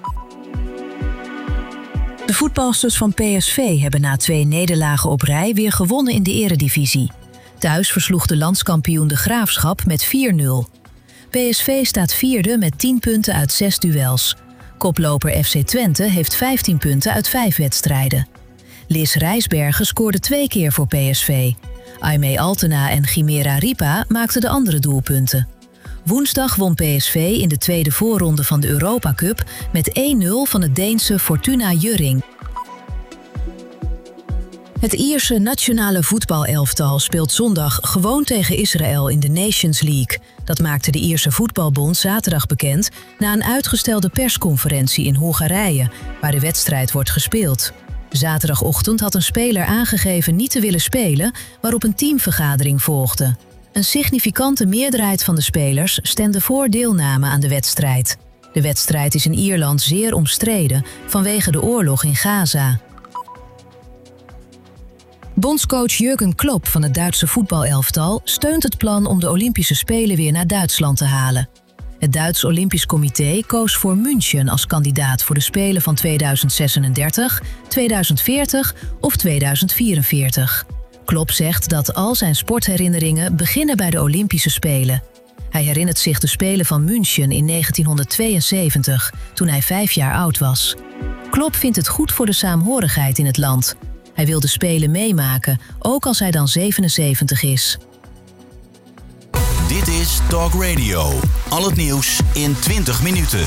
De voetbalsters van P S V hebben na twee nederlagen op rij weer gewonnen in de eredivisie. Thuis versloeg de landskampioen de Graafschap met vier nul. P S V staat vierde met tien punten uit zes duels. Koploper F C Twente heeft vijftien punten uit vijf wedstrijden. Lis Rijsbergen scoorde twee keer voor P S V. Aimee Altena en Chimera Ripa maakten de andere doelpunten. Woensdag won P S V in de tweede voorronde van de Europa Cup met één nul van het Deense Fortuna Hjørring. Het Ierse nationale voetbalelftal speelt zondag gewoon tegen Israël in de Nations League. Dat maakte de Ierse voetbalbond zaterdag bekend na een uitgestelde persconferentie in Hongarije, waar de wedstrijd wordt gespeeld. Zaterdagochtend had een speler aangegeven niet te willen spelen, waarop een teamvergadering volgde. Een significante meerderheid van de spelers stemde voor deelname aan de wedstrijd. De wedstrijd is in Ierland zeer omstreden vanwege de oorlog in Gaza. Bondscoach Jürgen Klopp van het Duitse voetbalelftal steunt het plan om de Olympische Spelen weer naar Duitsland te halen. Het Duits Olympisch Comité koos voor München als kandidaat voor de Spelen van tweeduizend zesendertig, tweeduizend veertig of tweeduizend vierenveertig. Klopp zegt dat al zijn sportherinneringen beginnen bij de Olympische Spelen. Hij herinnert zich de Spelen van München in negentienhonderdtweeënzeventig, toen hij vijf jaar oud was. Klopp vindt het goed voor de saamhorigheid in het land. Hij wil de Spelen meemaken, ook als hij dan zevenenzeventig is. Dit is Talk Radio. Al het nieuws in twintig minuten.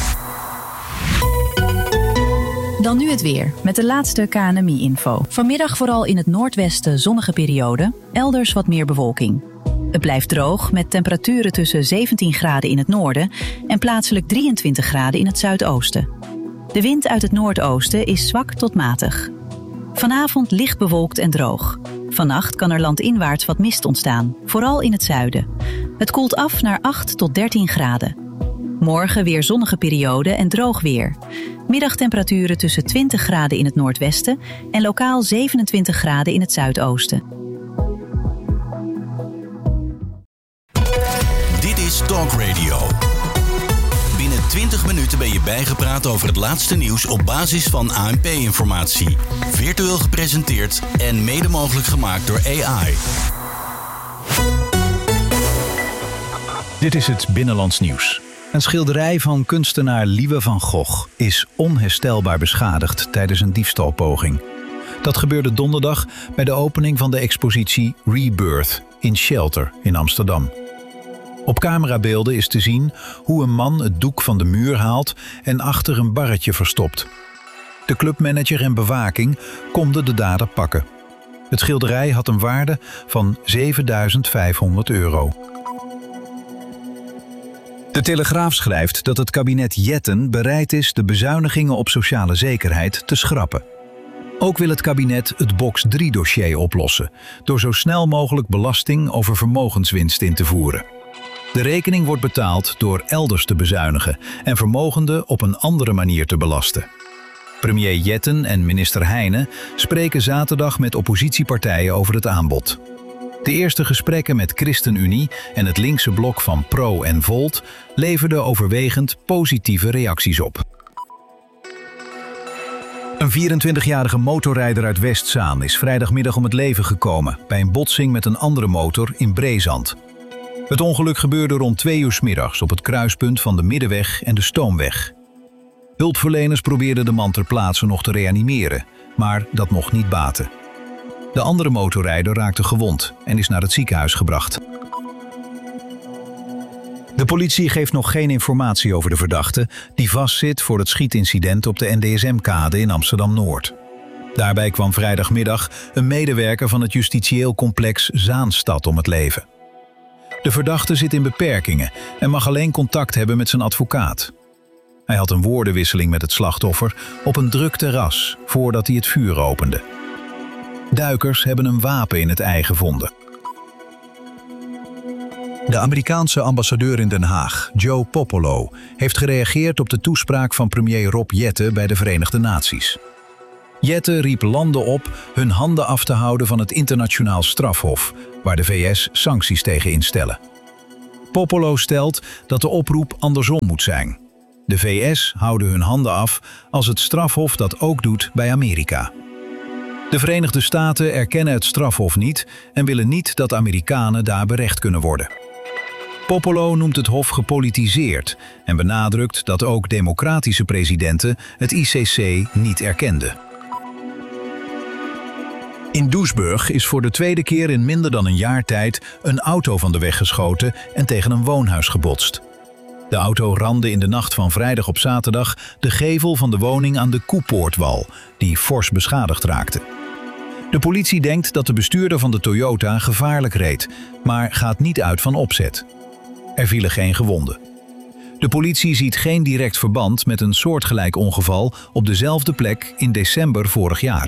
Dan nu het weer, met de laatste K N M I-info. Vanmiddag vooral in het noordwesten zonnige periode, elders wat meer bewolking. Het blijft droog, met temperaturen tussen zeventien graden in het noorden en plaatselijk drieëntwintig graden in het zuidoosten. De wind uit het noordoosten is zwak tot matig. Vanavond licht bewolkt en droog. Vannacht kan er landinwaarts wat mist ontstaan, vooral in het zuiden. Het koelt af naar acht tot dertien graden. Morgen weer zonnige periode en droog weer. Middagtemperaturen tussen twintig graden in het noordwesten en lokaal zevenentwintig graden in het zuidoosten. Dit is Talk Radio. Binnen twintig minuten ben je bijgepraat over het laatste nieuws op basis van A N P-informatie. Virtueel gepresenteerd en mede mogelijk gemaakt door A I. Dit is het Binnenlands Nieuws. Een schilderij van kunstenaar Liewe van Gogh is onherstelbaar beschadigd tijdens een diefstalpoging. Dat gebeurde donderdag bij de opening van de expositie Rebirth in Shelter in Amsterdam. Op camerabeelden is te zien hoe een man het doek van de muur haalt en achter een barretje verstopt. De clubmanager en bewaking konden de dader pakken. Het schilderij had een waarde van zevenduizend vijfhonderd euro. De Telegraaf schrijft dat het kabinet Jetten bereid is de bezuinigingen op sociale zekerheid te schrappen. Ook wil het kabinet het box drie dossier oplossen, door zo snel mogelijk belasting over vermogenswinst in te voeren. De rekening wordt betaald door elders te bezuinigen en vermogenden op een andere manier te belasten. Premier Jetten en minister Heijnen spreken zaterdag met oppositiepartijen over het aanbod. De eerste gesprekken met ChristenUnie en het linkse blok van Pro en Volt leverden overwegend positieve reacties op. Een vierentwintigjarige motorrijder uit Westzaan is vrijdagmiddag om het leven gekomen bij een botsing met een andere motor in Breezand. Het ongeluk gebeurde rond twee uur 's middags op het kruispunt van de Middenweg en de Stoomweg. Hulpverleners probeerden de man ter plaatse nog te reanimeren, maar dat mocht niet baten. De andere motorrijder raakte gewond en is naar het ziekenhuis gebracht. De politie geeft nog geen informatie over de verdachte die vastzit voor het schietincident op de N D S M-kade in Amsterdam-Noord. Daarbij kwam vrijdagmiddag een medewerker van het justitieel complex Zaanstad om het leven. De verdachte zit in beperkingen en mag alleen contact hebben met zijn advocaat. Hij had een woordenwisseling met het slachtoffer op een druk terras voordat hij het vuur opende. Duikers hebben een wapen in het ei gevonden. De Amerikaanse ambassadeur in Den Haag, Joe Popolo, heeft gereageerd op de toespraak van premier Rob Jetten bij de Verenigde Naties. Jetten riep landen op hun handen af te houden van het internationaal strafhof, waar de V S sancties tegen instellen. Popolo stelt dat de oproep andersom moet zijn. De V S houden hun handen af als het strafhof dat ook doet bij Amerika. De Verenigde Staten erkennen het strafhof niet en willen niet dat Amerikanen daar berecht kunnen worden. Popolo noemt het hof gepolitiseerd en benadrukt dat ook democratische presidenten het I C C niet erkenden. In Doesburg is voor de tweede keer in minder dan een jaar tijd een auto van de weg geschoten en tegen een woonhuis gebotst. De auto ramde in de nacht van vrijdag op zaterdag de gevel van de woning aan de Koepoortwal, die fors beschadigd raakte. De politie denkt dat de bestuurder van de Toyota gevaarlijk reed, maar gaat niet uit van opzet. Er vielen geen gewonden. De politie ziet geen direct verband met een soortgelijk ongeval op dezelfde plek in december vorig jaar.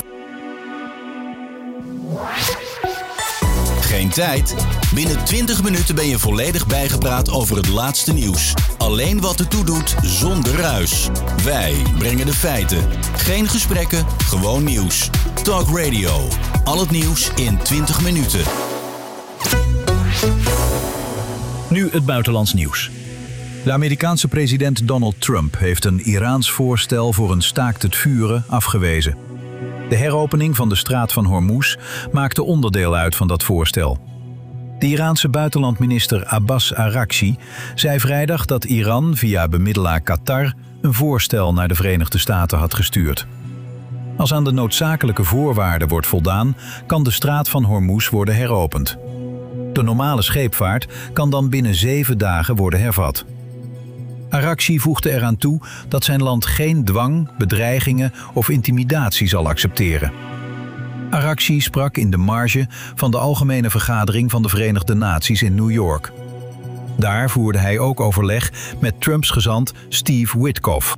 Geen tijd? Binnen twintig minuten ben je volledig bijgepraat over het laatste nieuws. Alleen wat ertoe doet, zonder ruis. Wij brengen de feiten. Geen gesprekken, gewoon nieuws. Talk Radio. Al het nieuws in twintig minuten. Nu het buitenlands nieuws. De Amerikaanse president Donald Trump heeft een Iraans voorstel voor een staakt het vuren afgewezen. De heropening van de straat van Hormuz maakte onderdeel uit van dat voorstel. De Iraanse buitenlandminister Abbas Araghchi zei vrijdag dat Iran via bemiddelaar Qatar een voorstel naar de Verenigde Staten had gestuurd. Als aan de noodzakelijke voorwaarden wordt voldaan, kan de straat van Hormuz worden heropend. De normale scheepvaart kan dan binnen zeven dagen worden hervat. Araghchi voegde eraan toe dat zijn land geen dwang, bedreigingen of intimidatie zal accepteren. Araghchi sprak in de marge van de Algemene Vergadering van de Verenigde Naties in New York. Daar voerde hij ook overleg met Trumps gezant Steve Witkoff.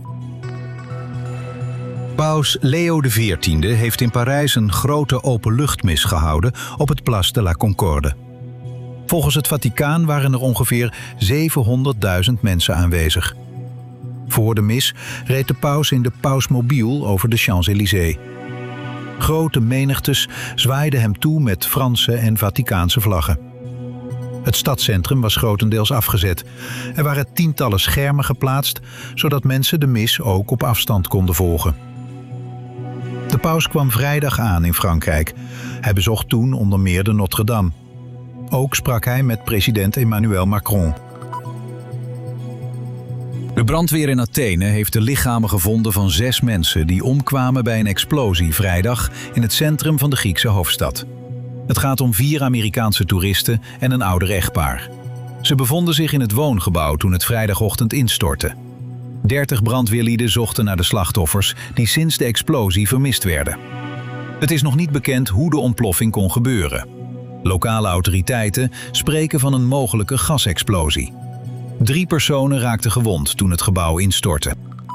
Paus Leo de veertiende heeft in Parijs een grote openluchtmis gehouden op het Place de la Concorde. Volgens het Vaticaan waren er ongeveer zevenhonderdduizend mensen aanwezig. Voor de mis reed de paus in de pausmobiel over de Champs-Élysées. Grote menigtes zwaaiden hem toe met Franse en Vaticaanse vlaggen. Het stadscentrum was grotendeels afgezet. Er waren tientallen schermen geplaatst, zodat mensen de mis ook op afstand konden volgen. De paus kwam vrijdag aan in Frankrijk. Hij bezocht toen onder meer de Notre-Dame. Ook sprak hij met president Emmanuel Macron. De brandweer in Athene heeft de lichamen gevonden van zes mensen die omkwamen bij een explosie vrijdag in het centrum van de Griekse hoofdstad. Het gaat om vier Amerikaanse toeristen en een ouder echtpaar. Ze bevonden zich in het woongebouw toen het vrijdagochtend instortte. dertig brandweerlieden zochten naar de slachtoffers die sinds de explosie vermist werden. Het is nog niet bekend hoe de ontploffing kon gebeuren. Lokale autoriteiten spreken van een mogelijke gasexplosie. Drie personen raakten gewond toen het gebouw instortte.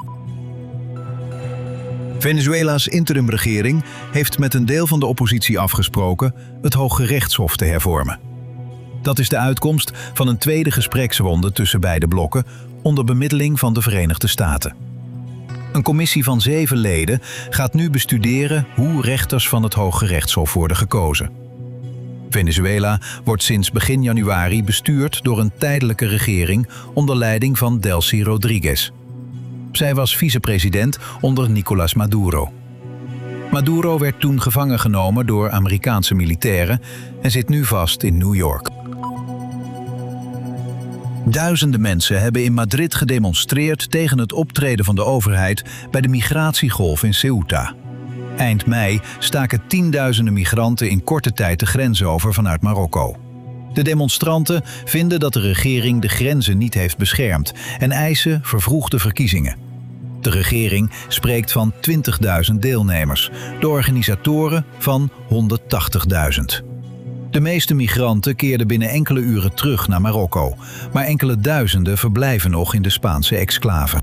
Venezuela's interimregering heeft met een deel van de oppositie afgesproken het Hooggerechtshof te hervormen. Dat is de uitkomst van een tweede gespreksronde tussen beide blokken onder bemiddeling van de Verenigde Staten. Een commissie van zeven leden gaat nu bestuderen hoe rechters van het Hooggerechtshof worden gekozen. Venezuela wordt sinds begin januari bestuurd door een tijdelijke regering onder leiding van Delcy Rodriguez. Zij was vicepresident onder Nicolás Maduro. Maduro werd toen gevangen genomen door Amerikaanse militairen en zit nu vast in New York. Duizenden mensen hebben in Madrid gedemonstreerd tegen het optreden van de overheid bij de migratiegolf in Ceuta. Eind mei staken tienduizenden migranten in korte tijd de grens over vanuit Marokko. De demonstranten vinden dat de regering de grenzen niet heeft beschermd en eisen vervroegde verkiezingen. De regering spreekt van twintigduizend deelnemers, de organisatoren van honderdtachtigduizend. De meeste migranten keerden binnen enkele uren terug naar Marokko, maar enkele duizenden verblijven nog in de Spaanse exclave.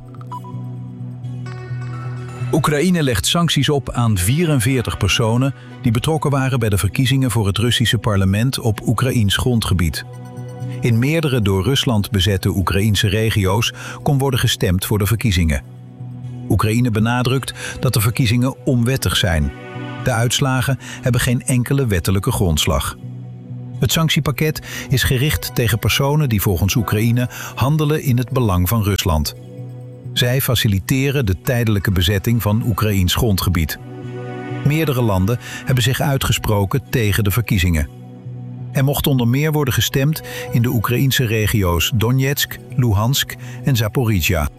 Oekraïne legt sancties op aan vierenveertig personen die betrokken waren bij de verkiezingen voor het Russische parlement op Oekraïens grondgebied. In meerdere door Rusland bezette Oekraïense regio's kon worden gestemd voor de verkiezingen. Oekraïne benadrukt dat de verkiezingen onwettig zijn. De uitslagen hebben geen enkele wettelijke grondslag. Het sanctiepakket is gericht tegen personen die volgens Oekraïne handelen in het belang van Rusland. Zij faciliteren de tijdelijke bezetting van Oekraïens grondgebied. Meerdere landen hebben zich uitgesproken tegen de verkiezingen. Er mocht onder meer worden gestemd in de Oekraïense regio's Donetsk, Luhansk en Zaporizhia.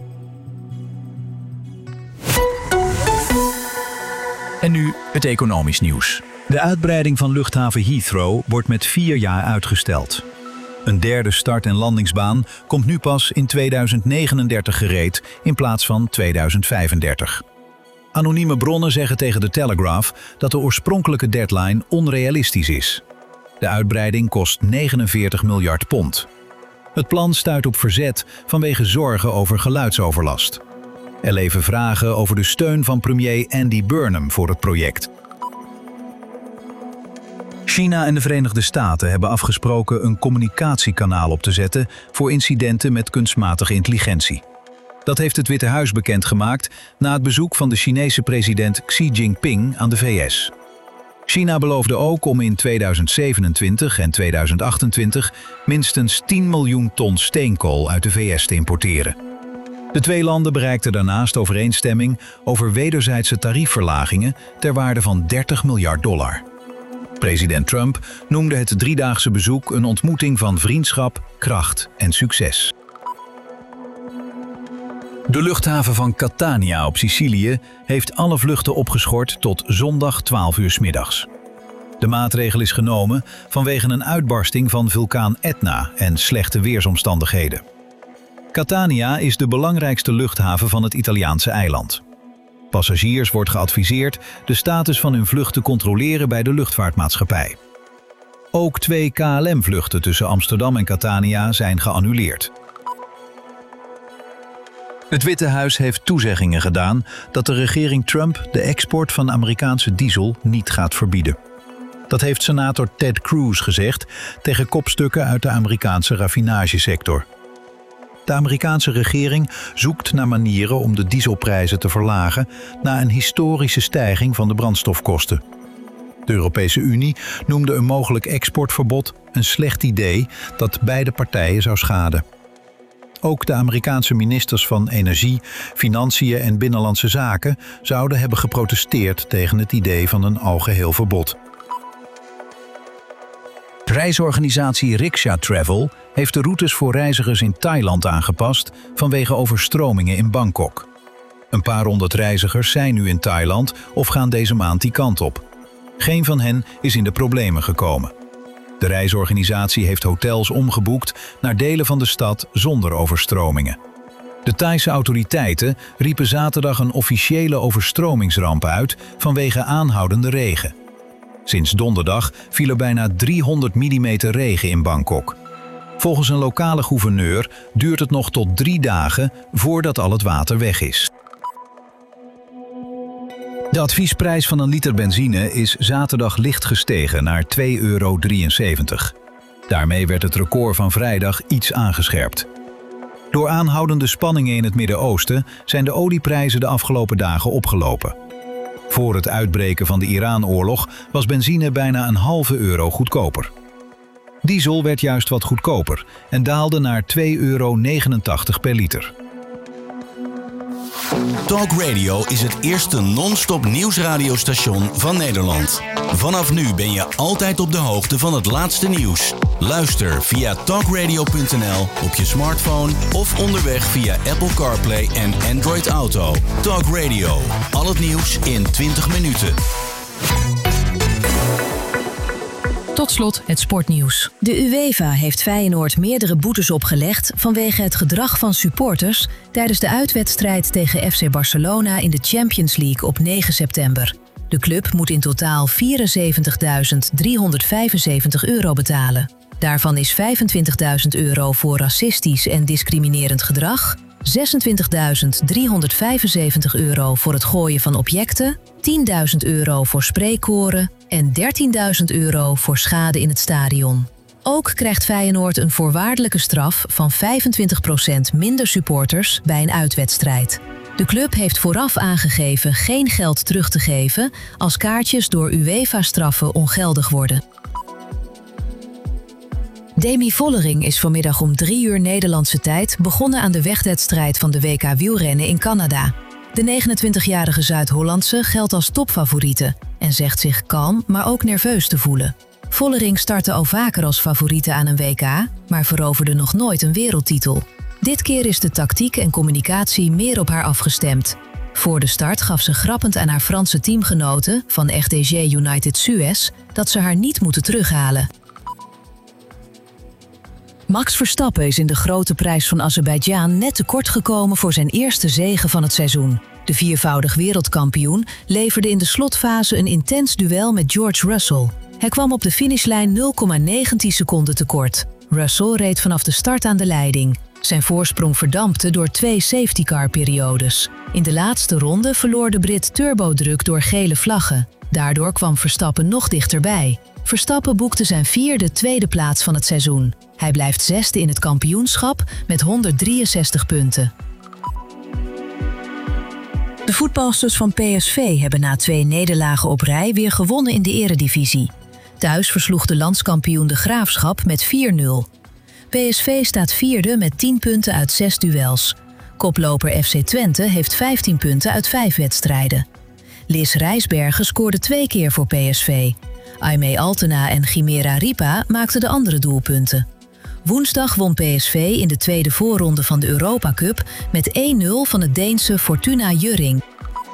En nu het economisch nieuws. De uitbreiding van luchthaven Heathrow wordt met vier jaar uitgesteld. Een derde start- en landingsbaan komt nu pas in tweeduizend negenendertig gereed in plaats van tweeduizend vijfendertig. Anonieme bronnen zeggen tegen de Telegraph dat de oorspronkelijke deadline onrealistisch is. De uitbreiding kost negenenveertig miljard pond. Het plan stuit op verzet vanwege zorgen over geluidsoverlast. Er leven vragen over de steun van premier Andy Burnham voor het project. China en de Verenigde Staten hebben afgesproken een communicatiekanaal op te zetten voor incidenten met kunstmatige intelligentie. Dat heeft het Witte Huis bekendgemaakt na het bezoek van de Chinese president Xi Jinping aan de V S. China beloofde ook om in tweeduizend zevenentwintig en tweeduizend achtentwintig minstens tien miljoen ton steenkool uit de V S te importeren. De twee landen bereikten daarnaast overeenstemming over wederzijdse tariefverlagingen ter waarde van dertig miljard dollar. President Trump noemde het driedaagse bezoek een ontmoeting van vriendschap, kracht en succes. De luchthaven van Catania op Sicilië heeft alle vluchten opgeschort tot zondag twaalf uur 's middags. De maatregel is genomen vanwege een uitbarsting van vulkaan Etna en slechte weersomstandigheden. Catania is de belangrijkste luchthaven van het Italiaanse eiland. Passagiers wordt geadviseerd de status van hun vlucht te controleren bij de luchtvaartmaatschappij. Ook twee K L M-vluchten tussen Amsterdam en Catania zijn geannuleerd. Het Witte Huis heeft toezeggingen gedaan dat de regering Trump de export van Amerikaanse diesel niet gaat verbieden. Dat heeft senator Ted Cruz gezegd tegen kopstukken uit de Amerikaanse raffinagesector. De Amerikaanse regering zoekt naar manieren om de dieselprijzen te verlagen na een historische stijging van de brandstofkosten. De Europese Unie noemde een mogelijk exportverbod een slecht idee dat beide partijen zou schaden. Ook de Amerikaanse ministers van Energie, Financiën en Binnenlandse Zaken zouden hebben geprotesteerd tegen het idee van een algeheel verbod. Reisorganisatie Riksha Travel heeft de routes voor reizigers in Thailand aangepast vanwege overstromingen in Bangkok. Een paar honderd reizigers zijn nu in Thailand of gaan deze maand die kant op. Geen van hen is in de problemen gekomen. De reisorganisatie heeft hotels omgeboekt naar delen van de stad zonder overstromingen. De Thaise autoriteiten riepen zaterdag een officiële overstromingsramp uit vanwege aanhoudende regen. Sinds donderdag viel er bijna driehonderd millimeter regen in Bangkok. Volgens een lokale gouverneur duurt het nog tot drie dagen voordat al het water weg is. De adviesprijs van een liter benzine is zaterdag licht gestegen naar twee euro drieënzeventig. Daarmee werd het record van vrijdag iets aangescherpt. Door aanhoudende spanningen in het Midden-Oosten zijn de olieprijzen de afgelopen dagen opgelopen. Voor het uitbreken van de Iran-oorlog was benzine bijna een halve euro goedkoper. Diesel werd juist wat goedkoper en daalde naar twee euro negenentachtig per liter. Talk Radio is het eerste non-stop nieuwsradiostation van Nederland. Vanaf nu ben je altijd op de hoogte van het laatste nieuws. Luister via talk radio punt n l op je smartphone of onderweg via Apple CarPlay en Android Auto. Talk Radio, al het nieuws in twintig minuten. Tot slot het sportnieuws. De UEFA heeft Feyenoord meerdere boetes opgelegd vanwege het gedrag van supporters tijdens de uitwedstrijd tegen F C Barcelona in de Champions League op negen september. De club moet in totaal vierenzeventigduizend driehonderdvijfenzeventig euro betalen. Daarvan is vijfentwintigduizend euro voor racistisch en discriminerend gedrag, zesentwintigduizend driehonderdvijfenzeventig euro voor het gooien van objecten, tienduizend euro voor spreekkoren en dertienduizend euro voor schade in het stadion. Ook krijgt Feyenoord een voorwaardelijke straf van vijfentwintig procent minder supporters bij een uitwedstrijd. De club heeft vooraf aangegeven geen geld terug te geven als kaartjes door UEFA-straffen ongeldig worden. Demi Vollering is vanmiddag om drie uur Nederlandse tijd begonnen aan de wegwedstrijd van de W K wielrennen in Canada. De negenentwintigjarige Zuid-Hollandse geldt als topfavoriete en zegt zich kalm, maar ook nerveus te voelen. Vollering startte al vaker als favoriete aan een W K, maar veroverde nog nooit een wereldtitel. Dit keer is de tactiek en communicatie meer op haar afgestemd. Voor de start gaf ze grappend aan haar Franse teamgenoten van F D J United Suez dat ze haar niet moeten terughalen. Max Verstappen is in de grote prijs van Azerbeidzjan net tekort gekomen voor zijn eerste zege van het seizoen. De viervoudig wereldkampioen leverde in de slotfase een intens duel met George Russell. Hij kwam op de finishlijn nul komma negentien seconden tekort. Russell reed vanaf de start aan de leiding. Zijn voorsprong verdampte door twee safety-car-periodes. In de laatste ronde verloor de Brit turbodruk door gele vlaggen. Daardoor kwam Verstappen nog dichterbij. Verstappen boekte zijn vierde tweede plaats van het seizoen. Hij blijft zesde in het kampioenschap met honderddrieënzestig punten. De voetbalsters van P S V hebben na twee nederlagen op rij weer gewonnen in de eredivisie. Thuis versloeg de landskampioen de Graafschap met vier nul. P S V staat vierde met tien punten uit zes duels. Koploper F C Twente heeft vijftien punten uit vijf wedstrijden. Lis Rijsbergen scoorde twee keer voor P S V. Aimee Altena en Chimera Ripa maakten de andere doelpunten. Woensdag won P S V in de tweede voorronde van de Europa Cup met één nul van het Deense Fortuna Hjørring.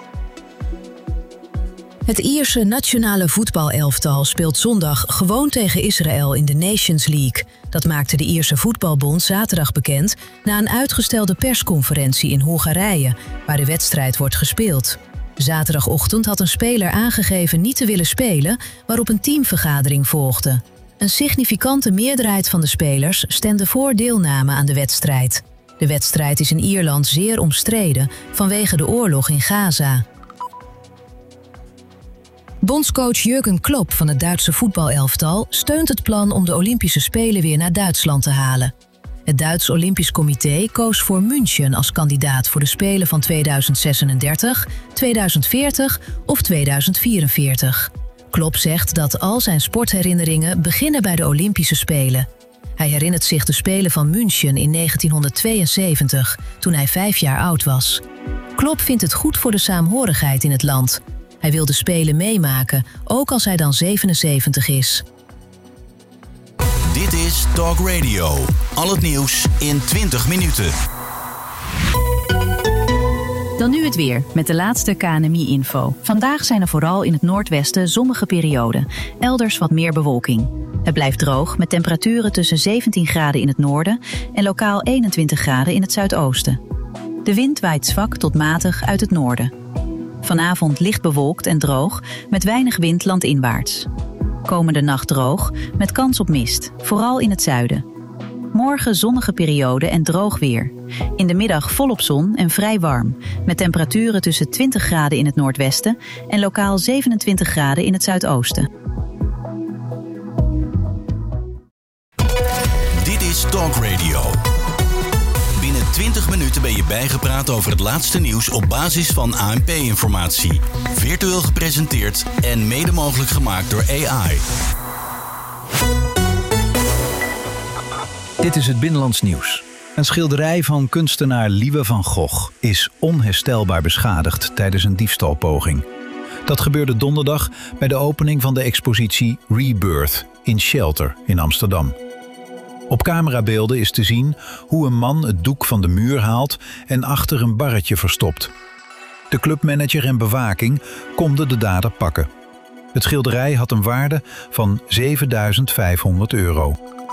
Het Ierse nationale voetbalelftal speelt zondag gewoon tegen Israël in de Nations League. Dat maakte de Ierse voetbalbond zaterdag bekend na een uitgestelde persconferentie in Hongarije, waar de wedstrijd wordt gespeeld. Zaterdagochtend had een speler aangegeven niet te willen spelen, waarop een teamvergadering volgde. Een significante meerderheid van de spelers stemde voor deelname aan de wedstrijd. De wedstrijd is in Ierland zeer omstreden vanwege de oorlog in Gaza. Bondscoach Jürgen Klopp van het Duitse voetbalelftal steunt het plan om de Olympische Spelen weer naar Duitsland te halen. Het Duits Olympisch Comité koos voor München als kandidaat voor de Spelen van tweeduizend zesendertig, tweeduizend veertig of tweeduizend vierenveertig. Klopp zegt dat al zijn sportherinneringen beginnen bij de Olympische Spelen. Hij herinnert zich de Spelen van München in negentienhonderdtweeënzeventig, toen hij vijf jaar oud was. Klopp vindt het goed voor de saamhorigheid in het land. Hij wil de Spelen meemaken, ook als hij dan zevenenzeventig is. Dit is Talk Radio. Al het nieuws in twintig minuten. Dan nu het weer, met de laatste K N M I-info. Vandaag zijn er vooral in het noordwesten zonnige perioden. Elders wat meer bewolking. Het blijft droog, met temperaturen tussen zeventien graden in het noorden en lokaal eenentwintig graden in het zuidoosten. De wind waait zwak tot matig uit het noorden. Vanavond licht bewolkt en droog, met weinig wind landinwaarts. Komende nacht droog, met kans op mist, vooral in het zuiden. Morgen zonnige periode en droog weer. In de middag volop zon en vrij warm, met temperaturen tussen twintig graden in het noordwesten en lokaal zevenentwintig graden in het zuidoosten. Dit is Talk Radio. Binnen twintig minuten ben je bijgepraat over het laatste nieuws op basis van A N P-informatie. Virtueel gepresenteerd en mede mogelijk gemaakt door A I. Dit is het Binnenlands Nieuws. Een schilderij van kunstenaar Liewe van Gogh is onherstelbaar beschadigd tijdens een diefstalpoging. Dat gebeurde donderdag bij de opening van de expositie Rebirth in Shelter in Amsterdam. Op camerabeelden is te zien hoe een man het doek van de muur haalt en achter een barretje verstopt. De clubmanager en bewaking konden de dader pakken. Het schilderij had een waarde van zevenduizend vijfhonderd euro.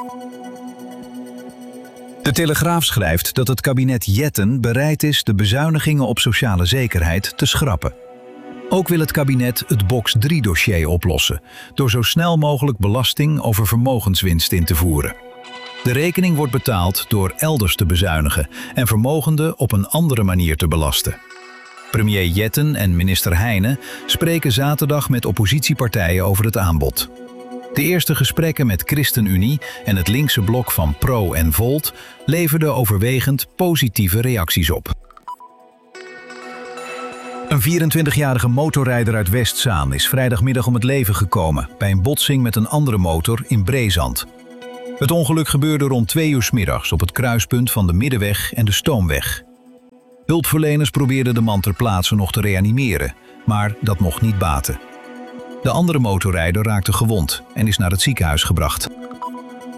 De Telegraaf schrijft dat het kabinet Jetten bereid is de bezuinigingen op sociale zekerheid te schrappen. Ook wil het kabinet het box drie dossier oplossen, door zo snel mogelijk belasting over vermogenswinst in te voeren. De rekening wordt betaald door elders te bezuinigen en vermogenden op een andere manier te belasten. Premier Jetten en minister Heijnen spreken zaterdag met oppositiepartijen over het aanbod. De eerste gesprekken met ChristenUnie en het linkse blok van Pro en Volt leverden overwegend positieve reacties op. Een vierentwintigjarige motorrijder uit Westzaan is vrijdagmiddag om het leven gekomen bij een botsing met een andere motor in Breezand. Het ongeluk gebeurde rond twee uur 's middags op het kruispunt van de Middenweg en de Stoomweg. Hulpverleners probeerden de man ter plaatse nog te reanimeren, maar dat mocht niet baten. De andere motorrijder raakte gewond en is naar het ziekenhuis gebracht.